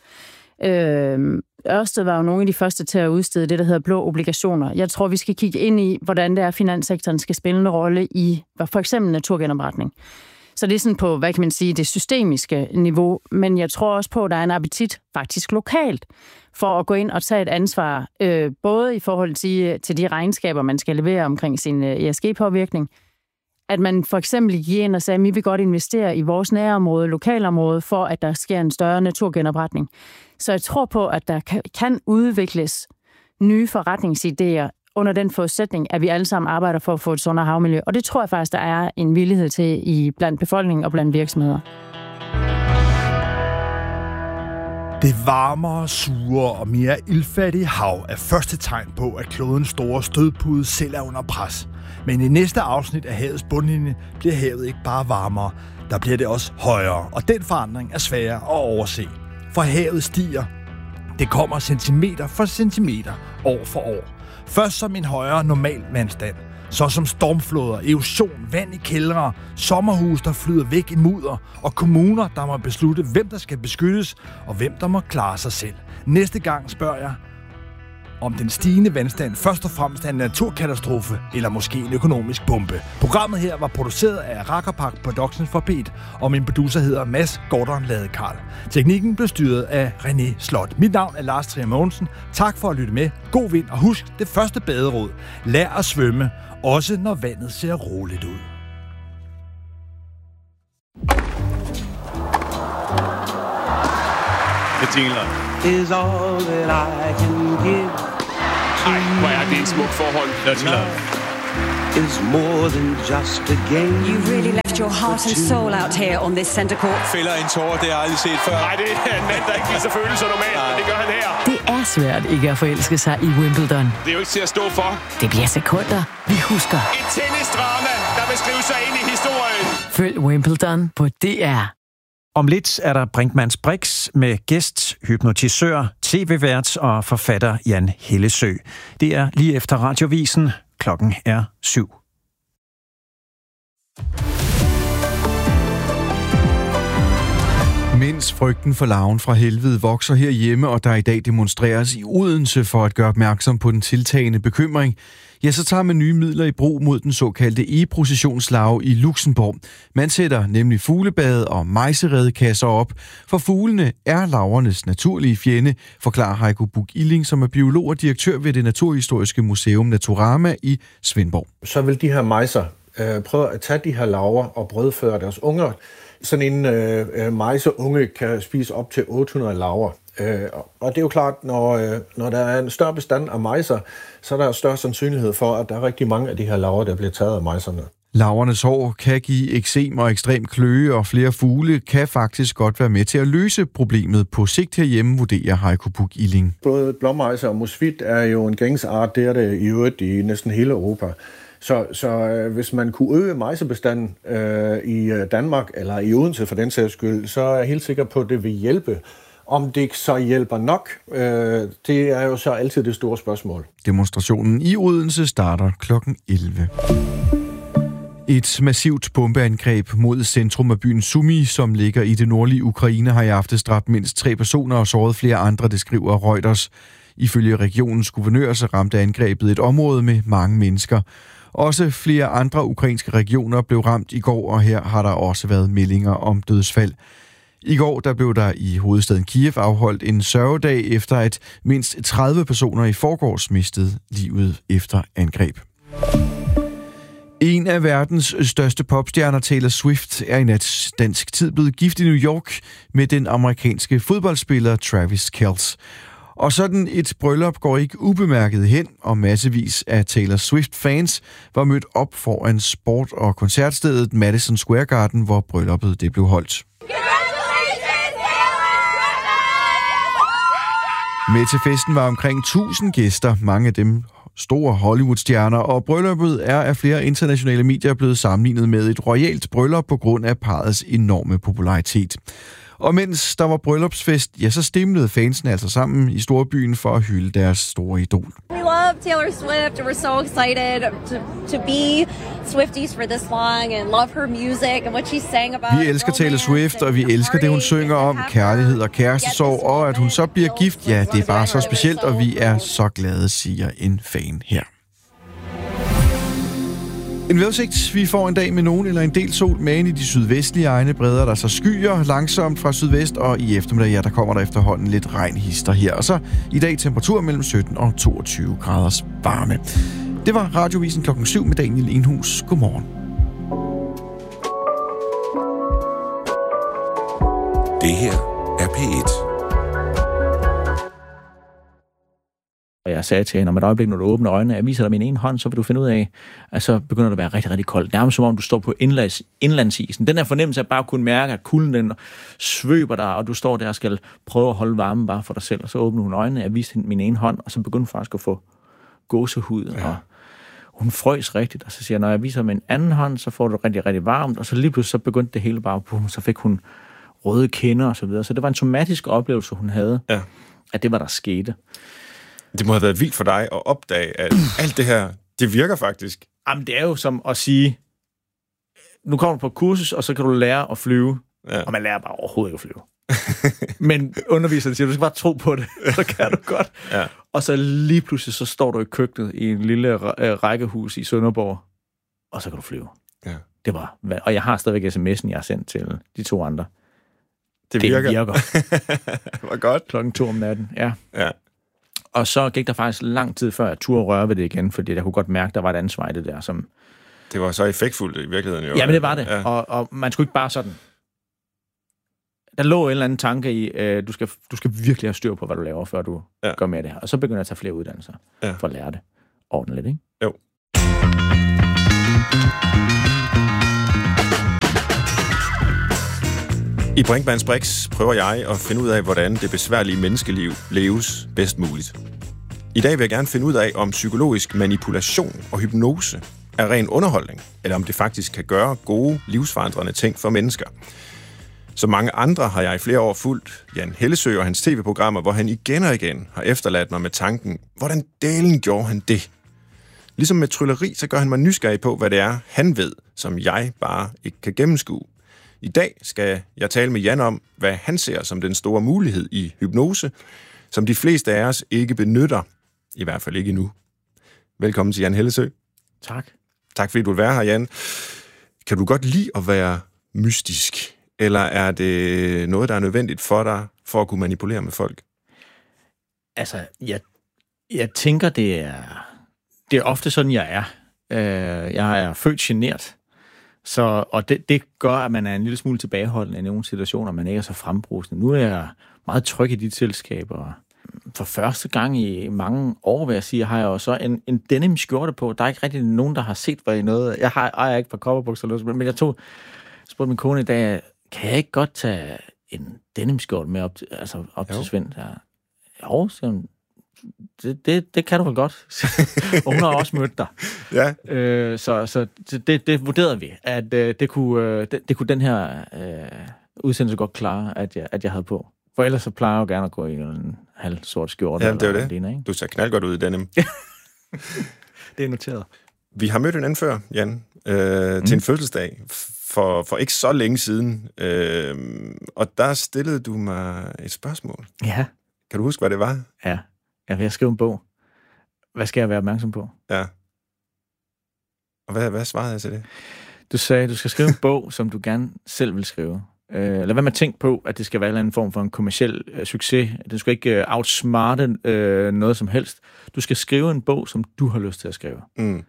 Øh, Ørsted var jo nogle af de første til at udstede det, der hedder blå obligationer. Jeg tror, vi skal kigge ind i, hvordan det er, finanssektoren skal spille en rolle i for eksempel naturgenopretning. Så det er sådan på, hvad kan man sige, det systemiske niveau, men jeg tror også på, at der er en appetit faktisk lokalt for at gå ind og tage et ansvar, øh, både i forhold til, til de regnskaber, man skal levere omkring sin øh, E S G-påvirkning, at man for eksempel gik ind og sagde, at vi vil godt investere i vores nærområde, lokalområde, for at der sker en større naturgenopretning. Så jeg tror på, at der kan, kan udvikles nye forretningsidéer under den forudsætning, at vi alle sammen arbejder for at få et sundere havmiljø. Og det tror jeg faktisk, der er en villighed til i blandt befolkningen og blandt virksomheder. Det varmere, surere og mere ildfattige hav er første tegn på, at klodens store stødpude selv er under pres. Men i næste afsnit af havets bundlinje bliver havet ikke bare varmere, der bliver det også højere. Og den forandring er sværere at overse. For havet stiger. Det kommer centimeter for centimeter, år for år. Først som en højere normalvandstand, så som stormfloder, erosion, vand i kældre, sommerhus, der flyder væk i mudder, og kommuner, der må beslutte, hvem der skal beskyttes, og hvem der må klare sig selv. Næste gang spørger jeg, om den stigende vandstand først og fremmest er en naturkatastrofe eller måske en økonomisk bombe. Programmet her var produceret af Rakkerpak Productions for P et, og min producer hedder Mads Gordon Lade Karl. Teknikken blev styret af René Slot. Mit navn er Lars Trier Mogensen. Tak for at lytte med. God vind, og husk det første baderåd. Lær at svømme, også når vandet ser roligt ud. Det jingler. Is all that I can give. Ej, hvor er det en smuk forhold. Dirty Love is more than just a game. You really left your heart and soul out here on this center court. Fælder en tårer, det har jeg aldrig set før. Nej, det er en mand, der ikke viser følelser normalt, men det gør han her. Det er svært ikke at forelske sig i Wimbledon. Det er jo ikke til at stå for. Det bliver sekunder, vi husker. Et tennisdrama, der vil skrive sig ind i historien. Følg Wimbledon på D R. Om lidt er der Brinkmanns Brix med gæst, hypnotisør, tv-vært og forfatter Jan Hellesøe. Det er lige efter Radiovisen. Klokken er syv. Mens frygten for larven fra helvede vokser herhjemme, og der i dag demonstreres i Odense for at gøre opmærksom på den tiltagende bekymring, ja, så tager man nye midler i brug mod den såkaldte e-processionslarve i Luxembourg. Man sætter nemlig fuglebade og mejseredekasser op, for fuglene er larvernes naturlige fjende, forklarer Heiko Buch-Illing, som er biolog og direktør ved det Naturhistoriske Museum Naturama i Svendborg. Så vil de her mejser øh, prøve at tage de her larver og brødføre deres unger. Sådan en øh, mejseunge kan spise op til otte hundrede larver. Øh, og det er jo klart, når, øh, når der er en større bestand af mejser, så er der større sandsynlighed for, at der er rigtig mange af de her larver, der bliver taget af mejserne. Larvernes hår kan give eksem og ekstrem kløe, og flere fugle kan faktisk godt være med til at løse problemet på sigt herhjemme, vurderer Heiko Buch-Illing. Både blåmejser og musvit er jo en gængsart, det er det i øvrigt i næsten hele Europa. Så, så øh, hvis man kunne øge mejsebestanden øh, i Danmark, eller i Odense for den sags skyld, så er jeg helt sikker på, at det vil hjælpe. Om det så hjælper nok, øh, det er jo så altid det store spørgsmål. Demonstrationen i Odense starter klokken elleve. Et massivt bombeangreb mod centrum af byen Sumy, som ligger i det nordlige Ukraine, har i aftes dræbt mindst tre personer og såret flere andre, det skriver Reuters. Ifølge regionens guvernør så ramte angrebet et område med mange mennesker. Også flere andre ukrainske regioner blev ramt i går, og her har der også været meldinger om dødsfald. I går der blev der i hovedstaden Kiev afholdt en sørgedag efter, at mindst tredive personer i forgårs mistede livet efter angreb. En af verdens største popstjerner, Taylor Swift, er i nat dansk tid blevet gift i New York med den amerikanske fodboldspiller Travis Kelce. Og sådan et bryllup går ikke ubemærket hen, og massevis af Taylor Swift-fans var mødt op foran sport- og koncertstedet Madison Square Garden, hvor brylluppet det blev holdt. Med til festen var omkring tusind gæster, mange af dem store Hollywood-stjerner, og brylluppet er af flere internationale medier blevet sammenlignet med et royalt bryllup på grund af parrets enorme popularitet. Og mens der var bryllupsfest, ja, så stimlede fansen altså sammen i storbyen for at hylde deres store idol. We love Taylor Swift, and we're so excited to, to be Swifties for this long and love her music and what she sang about. Vi elsker Taylor Swift, og vi elsker det, hun synger om, kærlighed og kærestesorg, og at hun så bliver gift, ja, det er bare så specielt, og vi er så glade, siger en fan her. En vejrudsigt. Vi får en dag med nogen eller en del sol, men i de sydvestlige egne breder der så skyer langsomt fra sydvest, og i eftermiddag, ja, der kommer der efterhånden lidt regnhister her. Og så i dag temperatur mellem sytten og toogtyve graders varme. Det var Radiovisen klokken syv med Daniel Enhus. Godmorgen. Det her er P et. Og jeg sagde til hende, om et øjeblik, når du åbner øjnene, jeg viser dig min ene hånd, så vil du finde ud af, at så begynder det at være rigtig, rigtig koldt. Nærmest som om du står på indlands, indlandsisen. Den her fornemmelse af bare at kunne mærke, at kulden den svøber dig, og du står der og skal prøve at holde varmen bare for dig selv. Og så åbner hun øjnene, jeg viste hende min ene hånd, og så begyndte hun faktisk at få gåsehud. Ja. Og hun frøs rigtigt, og så siger jeg, når jeg viser min anden hånd, så får du rigtig, rigtig varmt. Og så lige pludselig så begyndte det hele bare på, så fik hun røde kinder og så videre. Så det var en somatisk oplevelse, hun havde, ja. At det var der skete. Det må have været vildt for dig at opdage, at alt det her, det virker faktisk. Jamen, det er jo som at sige, nu kommer du på kursus, og så kan du lære at flyve, ja. Og man lærer bare overhovedet ikke at flyve. Men underviseren siger, du skal bare tro på det, så kan du godt. Ja. Og så lige pludselig, så står du i køkkenet i en lille rækkehus i Sønderborg, og så kan du flyve. Ja. Det var, og jeg har stadigvæk sms'en, jeg har sendt til de to andre. Det virker. Det virker. Det var godt. Klokken to om natten, ja. Ja. Og så gik der faktisk lang tid før, jeg turde røre ved det igen, fordi jeg kunne godt mærke, der var et ansvar i det der, som... Det var så effektfuldt i virkeligheden, jo. Ja, men det var det. Ja. Og, og man skulle ikke bare sådan... Der lå en eller anden tanke i, øh, du, skal, du skal virkelig have styr på, hvad du laver, før du ja. gør med det her. Og så begynder jeg at tage flere uddannelser ja. for at lære det ordentligt, ikke? Jo. I Brinkmanns Brix prøver jeg at finde ud af, hvordan det besværlige menneskeliv leves bedst muligt. I dag vil jeg gerne finde ud af, om psykologisk manipulation og hypnose er ren underholdning, eller om det faktisk kan gøre gode, livsforandrende ting for mennesker. Som mange andre har jeg i flere år fulgt Jan Hellesøe og hans tv-programmer, hvor han igen og igen har efterladt mig med tanken, hvordan delen gjorde han det? Ligesom med trylleri, så gør han mig nysgerrig på, hvad det er, han ved, som jeg bare ikke kan gennemskue. I dag skal jeg tale med Jan om, hvad han ser som den store mulighed i hypnose, som de fleste af os ikke benytter, i hvert fald ikke endnu. Velkommen til Jan Hellesøe. Tak. Tak fordi du vil være her, Jan. Kan du godt lide at være mystisk, eller er det noget, der er nødvendigt for dig, for at kunne manipulere med folk? Altså, jeg, jeg tænker, det er, det er ofte sådan, jeg er. Øh, jeg er født genert. Så, og det, det gør, at man er en lille smule tilbageholdende i nogle situationer, man ikke er så frembrusende. Nu er jeg meget tryg i de selskaber. For første gang i mange år, vil jeg sige, har jeg jo så en, en denim skjorte på. Der er ikke rigtig nogen, der har set, hvad i noget. Jeg har ejer ikke på coverbukser, men jeg tog, spurgte min kone i dag, kan jeg ikke godt tage en denim skjorte med op til, altså op til Svend? Ja. Jo, så Det, det, det kan du vel godt. Og hun har også mødt dig. Ja. Øh, så så det, det vurderede vi, at øh, det, kunne, øh, det, det kunne den her øh, udsendelse godt klare, at jeg, at jeg havde på. For ellers så plejer jeg jo gerne at gå i en halv sort skjorte. Ja, det er jo det. Alene, ikke? Du ser knaldgodt ud i denim. Det er noteret. Vi har mødt hinanden før, Jan, øh, mm. til en fødselsdag for, for ikke så længe siden. Øh, og der stillede du mig et spørgsmål. Ja. Kan du huske, hvad det var? Ja. Jeg vil skrive en bog. Hvad skal jeg være opmærksom på? Ja. Og hvad, hvad svarede jeg til det? Du sagde, du skal skrive en bog, som du gerne selv vil skrive. Øh, lad være med at tænke på, at det skal være en eller anden form for en kommerciel øh, succes. Du skal ikke øh, outsmarte øh, noget som helst. Du skal skrive en bog, som du har lyst til at skrive. Mm.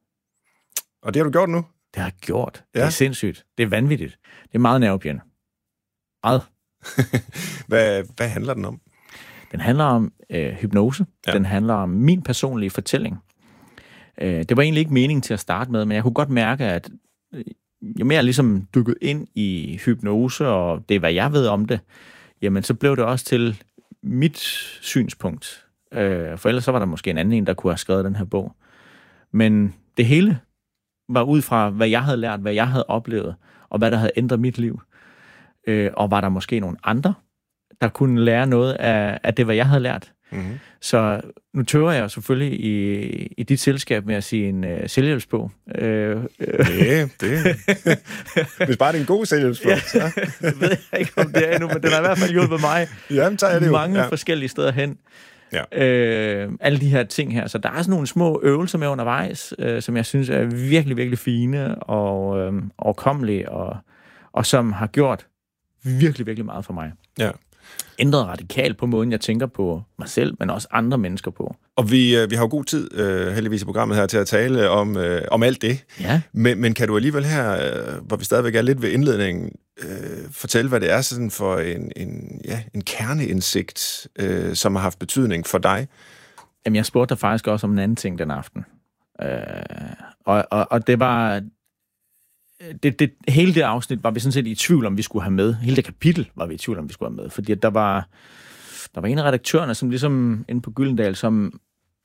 Og det har du gjort nu? Det har jeg gjort. Ja. Det er sindssygt. Det er vanvittigt. Det er meget nervepirrende. Meget. hvad, hvad handler den om? Den handler om øh, hypnose. Ja. Den handler om min personlige fortælling. Øh, det var egentlig ikke meningen til at starte med, men jeg kunne godt mærke, at øh, jo mere jeg ligesom dykkede ind i hypnose, og det, hvad jeg ved om det, jamen så blev det også til mit synspunkt. Øh, for ellers så var der måske en anden en, der kunne have skrevet den her bog. Men det hele var ud fra, hvad jeg havde lært, hvad jeg havde oplevet, og hvad der havde ændret mit liv. Øh, og var der måske nogle andre, der kunne lære noget af, af det, hvad jeg havde lært. Mm-hmm. Så nu tøver jeg selvfølgelig i, i dit selskab med at sige en uh, selvhjælpsbog. Øh, det, det. Hvis bare det er en god selvhjælpsbog, ja, så. Jeg ved jeg ikke, om det er endnu, men den har i hvert fald hjulpet mig. Jamen, tager jeg det jo. Mange ja. forskellige steder hen. Ja. Øh, alle de her ting her. Så der er sådan nogle små øvelser med undervejs, øh, som jeg synes er virkelig, virkelig fine og øh, overkommelige, og, og som har gjort virkelig, virkelig meget for mig. Ja. Ændret radikalt på måden, jeg tænker på mig selv, men også andre mennesker på. Og vi, øh, vi har jo god tid, øh, heldigvis i programmet her, til at tale om, øh, om alt det. Ja. Men, men kan du alligevel her, øh, hvor vi stadigvæk er lidt ved indledningen, øh, fortælle, hvad det er sådan for en, en, ja, en kerneindsigt, øh, som har haft betydning for dig? Jamen, jeg spurgte dig faktisk også om en anden ting den aften. Øh, og, og, og det var... Det, det, hele det afsnit var vi sådan set i tvivl om, vi skulle have med. Hele det kapitel var vi i tvivl om, vi skulle have med. Fordi at der var, der var en af redaktørerne, som ligesom inde på Gyldendal, som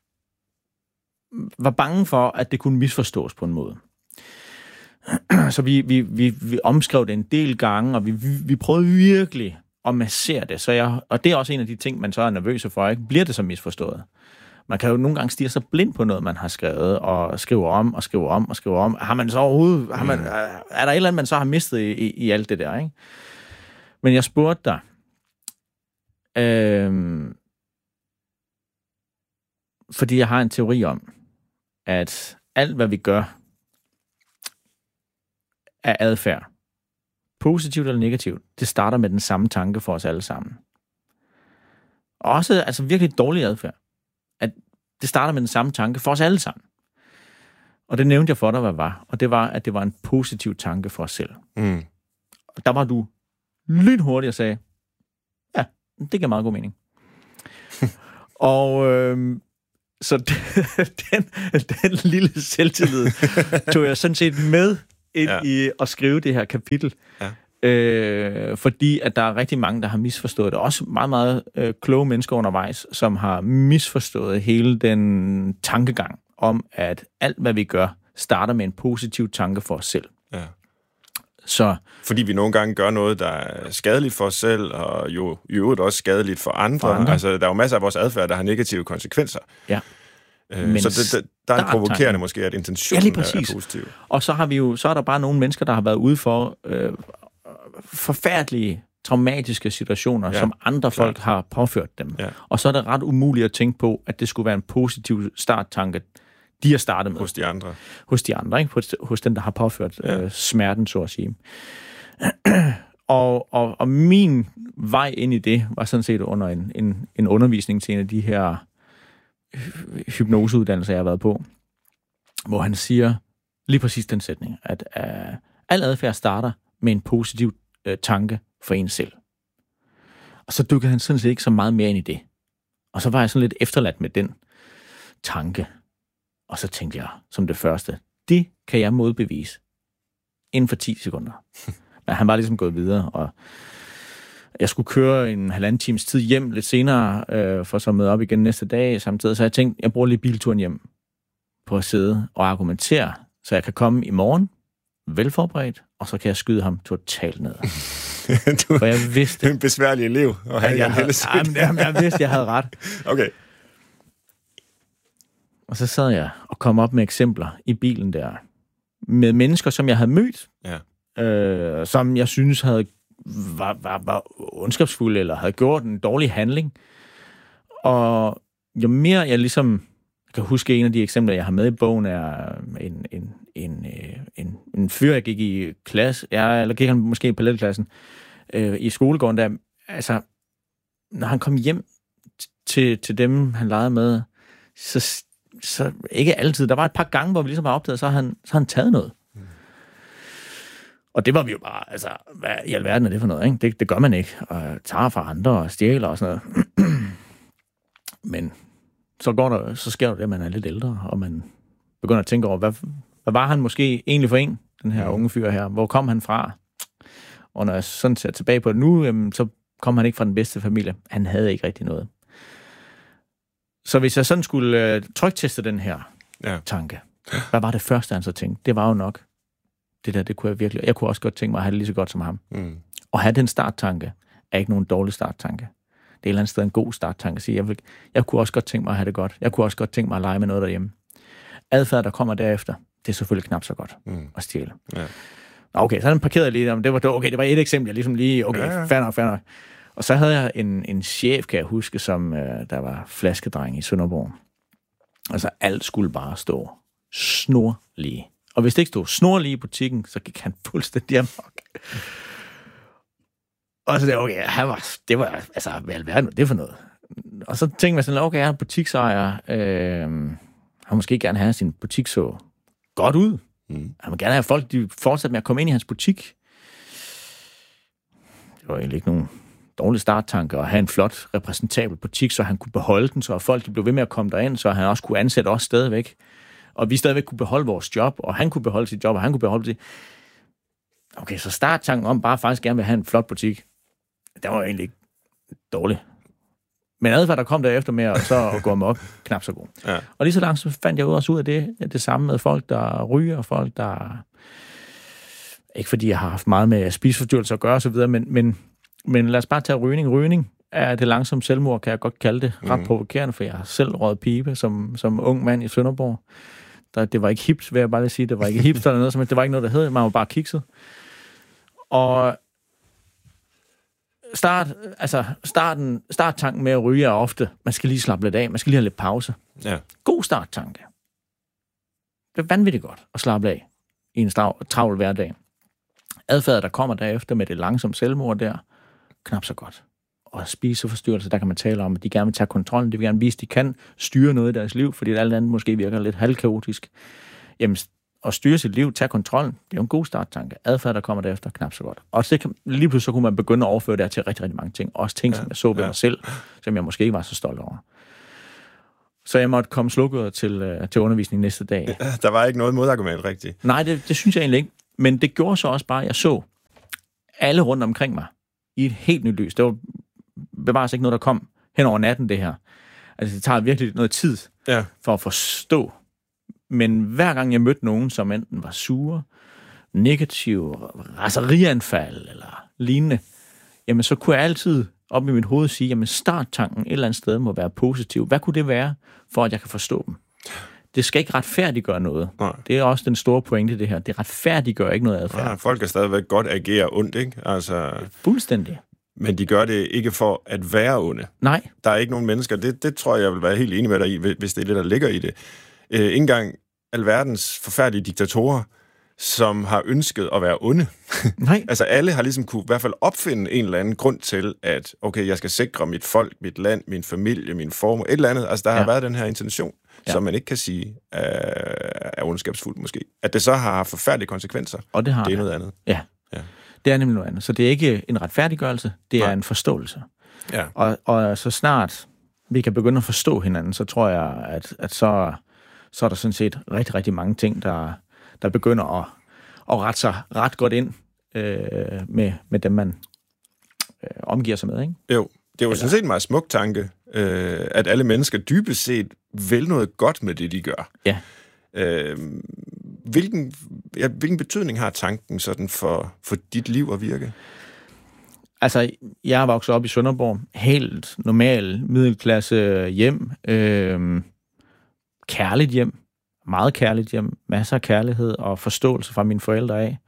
var bange for, at det kunne misforstås på en måde. Så vi, vi, vi, vi omskrev det en del gange, og vi, vi, vi prøvede virkelig at massere det. Så jeg, og det er også en af de ting, man så er nervøs for, ikke? Bliver det så misforstået? Man kan jo nogle gange stirre sig blind på noget, man har skrevet, og skriver om, og skriver om, og skriver om. Har man så overhovedet... Har man, er der et eller andet, man så har mistet i, i, i alt det der, ikke? Men jeg spurgte dig, Øhm, fordi jeg har en teori om, at alt, hvad vi gør, er adfærd. Positivt eller negativt, det starter med den samme tanke for os alle sammen. Også altså virkelig dårlig adfærd. At det starter med den samme tanke for os alle sammen. Og det nævnte jeg for dig, hvad var. Og det var, at det var en positiv tanke for os selv. Mm. Og der var du lynhurtigt og sagde, ja, det giver meget god mening. og øh, så den, den lille selvtillid tog jeg sådan set med ind ja. i at skrive det her kapitel. Ja. Øh, fordi at der er rigtig mange, der har misforstået det. Også meget, meget øh, kloge mennesker undervejs, som har misforstået hele den tankegang om, at alt, hvad vi gør, starter med en positiv tanke for os selv. Ja. Så, fordi vi nogle gange gør noget, der er skadeligt for os selv, og jo i øvrigt også skadeligt for andre. For andre. Altså, der er jo masser af vores adfærd, der har negative konsekvenser. Ja. Øh, så det, det, der er en provokerende tanken. Måske, at intentionen ja, er positiv. Og så har vi jo, så er der bare nogle mennesker, der har været ude for øh, forfærdelige, traumatiske situationer, ja, som andre klart. folk har påført dem. Ja. Og så er det ret umuligt at tænke på, at det skulle være en positiv starttanke, de har startet med. Hos de andre. Hos de andre, ikke? Hos, hos den, der har påført ja. øh, smerten, så at sige. og, og, og min vej ind i det var sådan set under en, en, en undervisning til en af de her hypnoseuddannelser, jeg har været på, hvor han siger lige præcis den sætning, at uh, al adfærd starter med en positiv uh, tanke for en selv. Og så dykkede han sådan set ikke så meget mere ind i det. Og så var jeg sådan lidt efterladt med den tanke. Og så tænkte jeg, som det første, det kan jeg modbevise inden for ti sekunder. Men han var ligesom gået videre, og jeg skulle køre en halvanden times tid hjem lidt senere, øh, for så møde op igen næste dag samtidig. Så jeg tænkte, jeg bruger lige bilturen hjem på at sidde og argumentere, så jeg kan komme i morgen velforberedt, og så kan jeg skyde ham totalt ned. du, for jeg vidste... Du er en besværlig elev, og jeg, jeg, havde, jamen, jamen, jeg vidste, jeg havde ret. Okay. Og så sad jeg og kom op med eksempler i bilen der, med mennesker, som jeg havde mødt, ja. øh, som jeg synes havde Var, var, var ondskabsfuld, eller havde gjort en dårlig handling. Og jo mere jeg ligesom, jeg kan huske en af de eksempler, jeg har med i bogen, er en, en, en, en, en fyr, jeg gik i klasse, ja, eller gik han måske i parallelklassen, øh, i skolegården der, altså, når han kom hjem til, til dem, han legede med, så, så ikke altid, der var et par gange, hvor vi ligesom var opdaget, så har han, så har han taget noget. Og det var vi jo bare, altså, hvad i alverden er det for noget, ikke? Det, det gør man ikke, og tager fra andre og stjæler og sådan noget. Men så, går der, så sker der det, at man er lidt ældre, og man begynder at tænke over, hvad, hvad var han måske egentlig for en, den her unge fyr her? Hvor kom han fra? Og når jeg sådan ser tilbage på det nu, jamen, så kom han ikke fra den bedste familie. Han havde ikke rigtig noget. Så hvis jeg sådan skulle øh, trykteste den her ja. tanke, hvad var det første, han så tænkte? Det var jo nok, det der, det kunne jeg virkelig... Jeg kunne også godt tænke mig at have det lige så godt som ham. Mm. Og have den starttanke er ikke nogen dårlig starttanke. Det er et eller andet sted en god starttanke at sige, jeg, vil, jeg kunne også godt tænke mig at have det godt. Jeg kunne også godt tænke mig at lege med noget derhjemme. Adfærd, der kommer derefter, det er selvfølgelig knap så godt mm. at stjæle. Ja. Okay, så den parkerede lige, det var, okay, det var et eksempel, jeg ligesom lige, okay, ja, ja. fair nok, fair nok. Og så havde jeg en, en chef, kan jeg huske, som øh, der var flaskedreng i Sønderborg. Altså, alt skulle bare stå snorlige. Og hvis det ikke stod snorlige i butikken, så gik han fuldstændig amok. Og så det, okay, han var, det var, altså, hvad alverden var det for noget? Og så tænkte jeg sådan, okay, jeg er en butiksejer, øh, han måske gerne have sin butik så godt ud. Mm. Han vil gerne have, at folk de fortsat med at komme ind i hans butik. Det var egentlig ikke nogen dårlig starttanke at have en flot, repræsentabel butik, så han kunne beholde den, så folk de blev ved med at komme derind, så han også kunne ansætte os stadigvæk. Og vi stadigvæk kunne beholde vores job, og han kunne beholde sit job, og han kunne beholde sit... Okay, så starttanken om bare faktisk gerne vil have en flot butik, det var egentlig ikke dårligt. Men adfærd, der kom derefter med at så gå amok, knap så god. Ja. Og lige så langt, så fandt jeg også ud af det, det samme med folk, der ryger, folk, der... Ikke fordi jeg har haft meget med spiseforstyrrelser at gøre osv., men, men, men lad os bare tage rygning. Rygning er det langsomt selvmord, kan jeg godt kalde det. Ret mm. provokerende, for jeg har selv røget pibe som, som ung mand i Sønderborg. Der, det var ikke hips, vil jeg bare lige sige. Det var ikke hips eller noget, som det var ikke noget, der hed. Man var bare kikset. Og start, altså starten, starttanken med at ryge er ofte, man skal lige slappe lidt af, man skal lige have lidt pause. Ja. God starttanke. Det er vanvittigt godt at slappe af i en travl hverdag. Adfærd, der kommer derefter med det langsomme selvmord der, knap så godt. Og spiseforstyrrelse, der kan man tale om, at de gerne vil tage kontrollen, de vil gerne vise, at de kan styre noget i deres liv, fordi alt andet måske virker lidt halvkaotisk. Jamen, at styre sit liv, tage kontrollen, det er jo en god starttanke. Adfærd, der kommer derefter, knap så godt. Og så kan, lige pludselig så kunne man begynde at overføre det til rigtig, rigtig mange ting. Også ting, ja, som jeg så ved ja. mig selv, som jeg måske ikke var så stolt over. Så jeg måtte komme slukket til, til undervisning næste dag. Ja, der var ikke noget modargument rigtigt. Nej, det, det synes jeg egentlig ikke. Men det gjorde så også bare, at jeg så alle rundt omkring mig i et helt nyt lys. Det var bevares ikke noget, der kom hen over natten, det her. Altså, det tager virkelig noget tid ja. for at forstå. Men hver gang jeg mødte nogen, som enten var sure, negative, raserianfald eller lignende, jamen så kunne jeg altid op i mit hoved sige, jamen starttanken et eller andet sted må være positiv. Hvad kunne det være, for at jeg kan forstå dem? Det skal ikke retfærdiggøre noget. Nej. Det er også den store pointe, det her. Det retfærdiggør ikke noget adfærd. Nej, folk kan stadigvæk godt agere ondt, ikke? Altså, fuldstændig. Men de gør det ikke for at være onde. Nej. Der er ikke nogen mennesker, det, det tror jeg, jeg vil være helt enig med dig i, hvis det er det, der ligger i det. Øh, ikke engang alverdens forfærdelige diktatorer, som har ønsket at være onde. Nej. Altså alle har ligesom kunne i hvert fald opfinde en eller anden grund til, at okay, jeg skal sikre mit folk, mit land, min familie, min formue, et eller andet. Altså der ja. har været den her intention, ja. som man ikke kan sige er, er ondskabsfuld måske. At det så har haft forfærdelige konsekvenser, og det, har det er det. noget andet. Ja. ja, det er nemlig noget andet. Så det er ikke en retfærdiggørelse, det er Nej. en forståelse. Ja. Og, og så snart vi kan begynde at forstå hinanden, så tror jeg, at, at så, så er der sådan set rigtig, rigtig mange ting, der, der begynder at, at rette sig ret godt ind øh, med, med dem, man øh, omgiver sig med, ikke? Jo, det er jo Eller... sådan set en meget smuk tanke, øh, at alle mennesker dybest set vil noget godt med det, de gør. Ja. Øh, hvilken, ja, hvilken betydning har tanken sådan for, for dit liv og virke? Altså, jeg er vokset op i Sønderborg. Helt normal middelklasse hjem. Øh, kærligt hjem. Meget kærligt hjem. Masser af kærlighed og forståelse fra mine forældre af.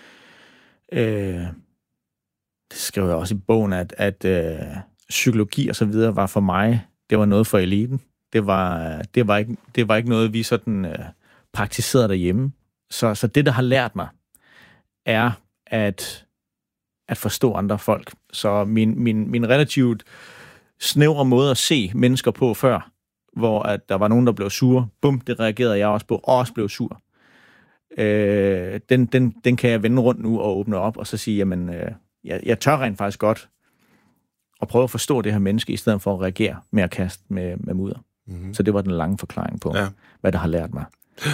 Øh, det skriver jeg også i bogen, at, at øh, psykologi og så videre var for mig, det var noget for eliten. Det var, det var, ikke, det var ikke noget, vi sådan øh, praktiserede derhjemme. Så, så det, der har lært mig, er at at forstå andre folk. Så min, min, min relativt snævre måde at se mennesker på før, hvor at der var nogen, der blev sure, bum, det reagerede jeg også på, og også blev sur. Øh, den, den, den kan jeg vende rundt nu og åbne op, og så sige, jamen, øh, jeg, jeg tør rent faktisk godt at prøve at forstå det her menneske, i stedet for at reagere med at kaste med, med mudder. Mm-hmm. Så det var den lange forklaring på, ja. hvad der har lært mig.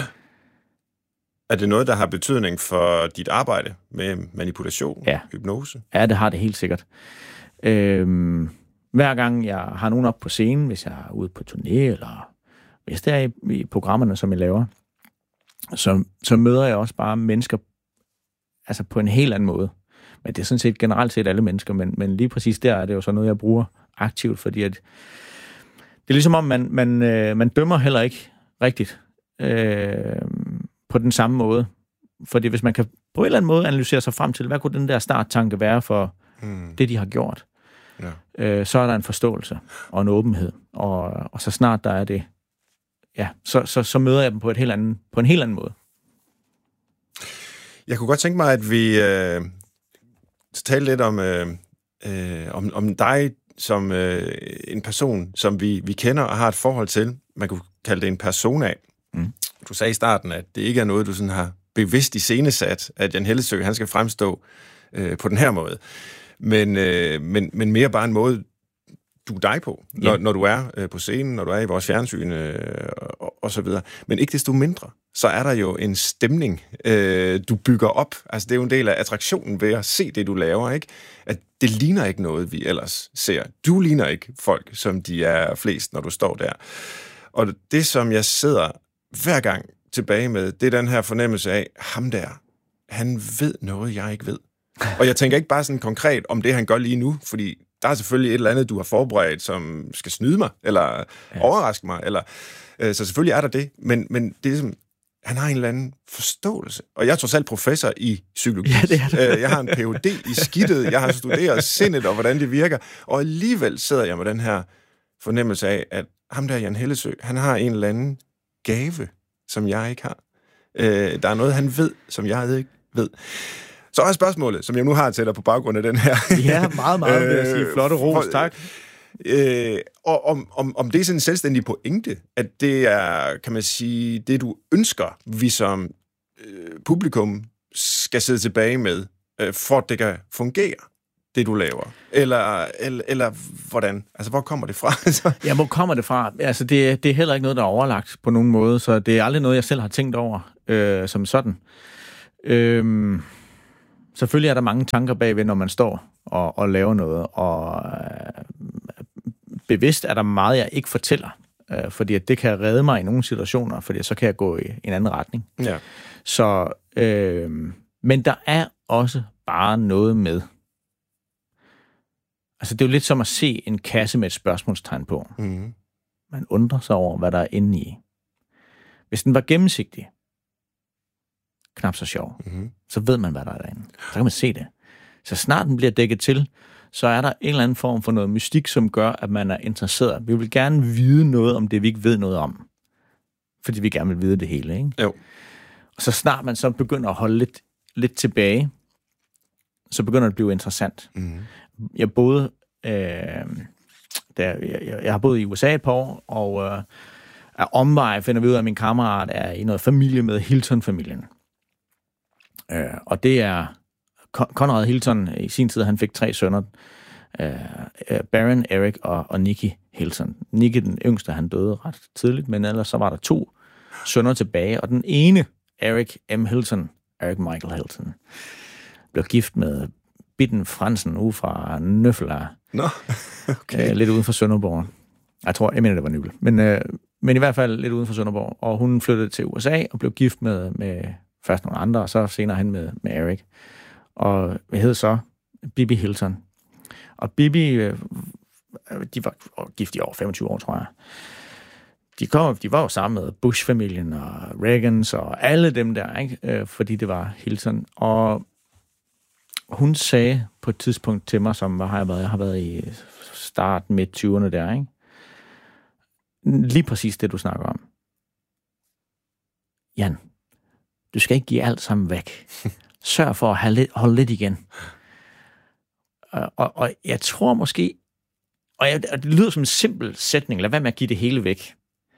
Er det noget, der har betydning for dit arbejde med manipulation, ja. hypnose? Ja, det har det helt sikkert. Øhm, hver gang jeg har nogen op på scenen, hvis jeg er ude på turné, eller hvis det er i, i programmerne, som jeg laver, så, så møder jeg også bare mennesker altså på en helt anden måde. Men det er sådan set generelt set alle mennesker, men, men lige præcis der er det jo så noget, jeg bruger aktivt, fordi at det er ligesom om, man, man, øh, man dømmer heller ikke rigtigt. Øh, på den samme måde. Fordi hvis man kan på en eller anden måde analysere sig frem til, hvad kunne den der starttanke være for mm. det, de har gjort, ja. øh, så er der en forståelse og en åbenhed. Og, og så snart der er det, ja, så, så, så møder jeg dem på, et helt anden, på en helt anden måde. Jeg kunne godt tænke mig, at vi øh, taler lidt om, øh, øh, om, om dig som øh, en person, som vi, vi kender og har et forhold til. Man kunne kalde det en persona. Mm. Du sagde i starten, at det ikke er noget, du sådan har bevidst iscenesat, at Jan Hellesøe, han skal fremstå øh, på den her måde. Men, øh, men, men mere bare en måde, du er dig på, når, ja. når du er øh, på scenen, når du er i vores fjernsyn øh, og, og så videre. Men ikke desto mindre, så er der jo en stemning, øh, du bygger op. Altså det er jo en del af attraktionen ved at se det, du laver, ikke? At det ligner ikke noget, vi ellers ser. Du ligner ikke folk, som de er flest, når du står der. Og det, som jeg sidder hver gang tilbage med, det er den her fornemmelse af, ham der, han ved noget, jeg ikke ved. Og jeg tænker ikke bare sådan konkret om det, han gør lige nu, fordi der er selvfølgelig et eller andet, du har forberedt, som skal snyde mig, eller ja. overraske mig, eller, øh, så selvfølgelig er der det, men, men det er ligesom, han har en eller anden forståelse. Og jeg er trods alt professor i psykologi. Ja, det er det. Jeg har en P H D i skidtet, jeg har studeret sindet og hvordan det virker, og alligevel sidder jeg med den her fornemmelse af, at ham der, Jan Hellesøe, han har en eller anden gave, som jeg ikke har. Øh, der er noget, han ved, som jeg ikke ved. Så er spørgsmålet, som jeg nu har til dig på baggrund af den her. Ja, meget, meget, vil jeg sige. Flotte ros, tak. Øh, og om, om, om det er sådan en selvstændig pointe, at det er, kan man sige, det du ønsker, vi som øh, publikum skal sidde tilbage med, øh, for at det kan fungere, det du laver. Eller, eller, eller hvordan? Altså, hvor kommer det fra? Ja, hvor kommer det fra? Altså, det, det er heller ikke noget, der er overlagt på nogen måde, så det er aldrig noget, jeg selv har tænkt over øh, som sådan. Øh, selvfølgelig er der mange tanker bagved, når man står og, og laver noget, og øh, bevidst er der meget, jeg ikke fortæller, øh, fordi at det kan redde mig i nogle situationer, fordi så kan jeg gå i en anden retning. Ja. Så, øh, men der er også bare noget med. Altså, det er jo lidt som at se en kasse med et spørgsmålstegn på. Mm. Man undrer sig over, hvad der er inde i. Hvis den var gennemsigtig, knap så sjov, mm. så ved man, hvad der er derinde. Så kan man se det. Så snart den bliver dækket til, så er der en eller anden form for noget mystik, som gør, at man er interesseret. Vi vil gerne vide noget om det, vi ikke ved noget om. Fordi vi gerne vil vide det hele, ikke? Jo. Og så snart man så begynder at holde lidt, lidt tilbage, så begynder det at blive interessant. Mm. Jeg boede, øh, der, jeg, jeg har boet i U S A et par år, og øh, af omvej finder vi ud af, at min kammerat er i noget familie med Hilton-familien. Øh, og det er Conrad Hilton. I sin tid, han fik tre sønner. Øh, Baron, Eric og, og Nicky Hilton. Nicky, den yngste, han døde ret tidligt, men ellers så var der to sønner tilbage, og den ene, Eric M. Hilton, Eric Michael Hilton, blev gift med Bitten Fransen ude fra Nøffela. Nå, okay. Øh, lidt uden for Sønderborg. Jeg tror, jeg mener, det var Nybel. Men, øh, men i hvert fald lidt uden for Sønderborg. Og hun flyttede til U S A og blev gift med, med først nogle andre, og så senere hen med, med Eric. Og hvad hed så? Bibi Hilton. Og Bibi, øh, de var gift i over femogtyve år, tror jeg. De, kom, de var jo sammen med Bush-familien og Reagans og alle dem der, ikke? Øh, fordi det var Hilton. Og hun sagde på et tidspunkt til mig, som har jeg været, jeg har været i start midt tyverne der, ikke? Lige præcis det, du snakker om. Jan, du skal ikke give alt sammen væk. Sørg for at have lidt, holde lidt igen. Og, og, og jeg tror måske, og, jeg, og det lyder som en simpel sætning, lad være med at give det hele væk.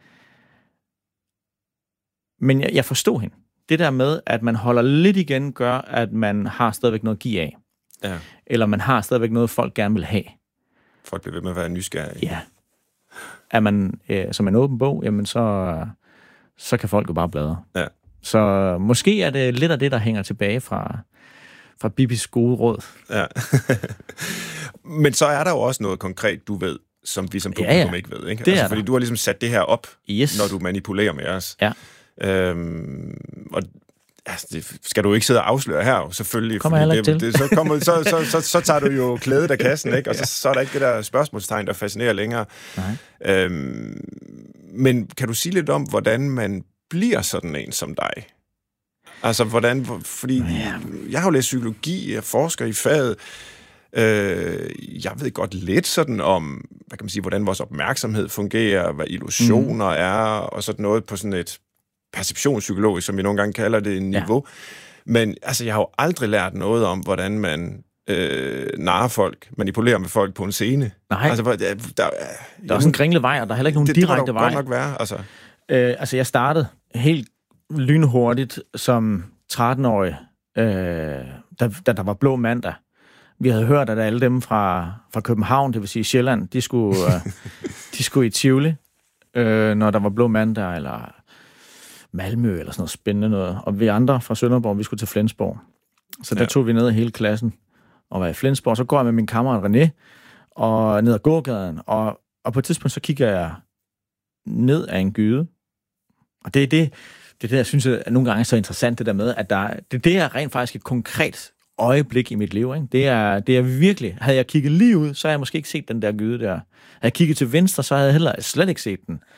Men jeg, jeg forstod hende. Det der med, at man holder lidt igen, gør, at man har stadigvæk noget at give af. Ja. Eller man har stadigvæk noget, folk gerne vil have. Folk bliver ved med at være nysgerrige. Ja. Er man øh, som en åben bog, jamen så, så kan folk jo bare bladre. Ja. Så måske er det lidt af det, der hænger tilbage fra, fra Bibis gode råd. Ja. Men så er der jo også noget konkret, du ved, som vi som publikum ja, ja. ikke ved. Ikke? Det altså, er fordi der. du har ligesom sat det her op, yes. når du manipulerer med os. Ja. Øhm, og altså, det skal du ikke sidde og afsløre her, selvfølgelig. Kommer jeg det, til. Det, så, kommer, så, så, så, så tager du jo klædet af kassen, ikke? Og så, så er der ikke det der spørgsmålstegn, der fascinerer længere. Nej. Øhm, men kan du sige lidt om, hvordan man bliver sådan en som dig? Altså, hvordan... Fordi ja. jeg har jo læst psykologi, jeg forsker i faget. Øh, jeg ved godt lidt sådan om, hvad kan man sige, hvordan vores opmærksomhed fungerer, hvad illusioner mm. er, og sådan noget på sådan et perceptionspsykologisk, som vi nogle gange kalder det, niveau. Ja. Men altså, jeg har jo aldrig lært noget om, hvordan man øh, narrer folk, manipulerer med folk på en scene. Nej. Altså, der, der, der, der er også en kringle vej, og der er heller ikke nogen det, direkte det vej. Det må nok være, altså. Øh, altså, jeg startede helt lynhurtigt som tretten-årig, øh, da, da der var blå mandag. Vi havde hørt, at alle dem fra, fra København, det vil sige Sjælland, de skulle, øh, de skulle i Tivoli, øh, når der var blå mandag, eller Malmø, eller sådan noget spændende noget. Og vi andre fra Sønderborg, vi skulle til Flensborg. Så der ja. tog vi ned af hele klassen og var i Flensborg. Så går jeg med min kammerat René og ned ad gågaden, og, og på et tidspunkt så kigger jeg ned af en gyde. Og det er det, det, er det jeg synes, at nogle gange er så interessant, det der med, at der, det, det er rent faktisk et konkret øjeblik i mit liv. Ikke? Det, er, det er virkelig... Havde jeg kigget lige ud, så havde jeg måske ikke set den der gyde der. Havde jeg kigget til venstre, så havde jeg heller slet ikke set den.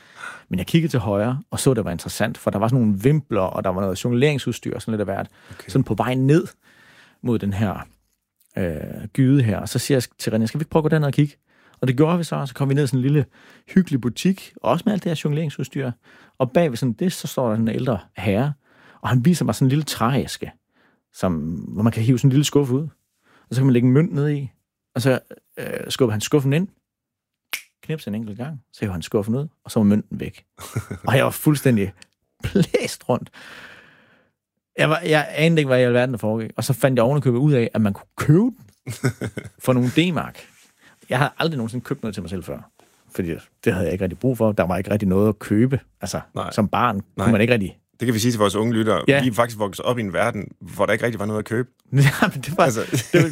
Men jeg kiggede til højre, og så, det var interessant, for der var sådan nogle vimpler, og der var noget jongleringsudstyr, og sådan lidt af hvert. Okay. Sådan på vej ned mod den her øh, gyde her. Og så siger jeg til René, skal vi ikke prøve at gå derned og kigge? Og det gjorde vi så, og så kom vi ned i sådan en lille hyggelig butik, også med alt det her jongleringsudstyr. Og bag ved sådan det, så står der en ældre herre, og han viser mig sådan en lille trææske, som, hvor man kan hive sådan en lille skuffe ud. Og så kan man lægge en mønt ned i, og så øh, skubber han skuffen ind, knipser en enkelt gang, så hæver han skuffen ud, og så var mønten væk. Og jeg var fuldstændig blæst rundt. Jeg, var, jeg anede ikke, hvad i alverden der foregik. Og så fandt jeg ovenikøbet ud af, at man kunne købe den for nogle D-mark. Jeg havde aldrig nogensinde købt noget til mig selv før. Fordi det havde jeg ikke rigtig brug for. Der var ikke rigtig noget at købe. Altså, Nej. Som barn kunne Nej. man ikke rigtig... Det kan vi sige til vores unge lyttere. Ja. Vi er faktisk vokset op i en verden, hvor der ikke rigtig var noget at købe. Ja, men det var... Altså. det var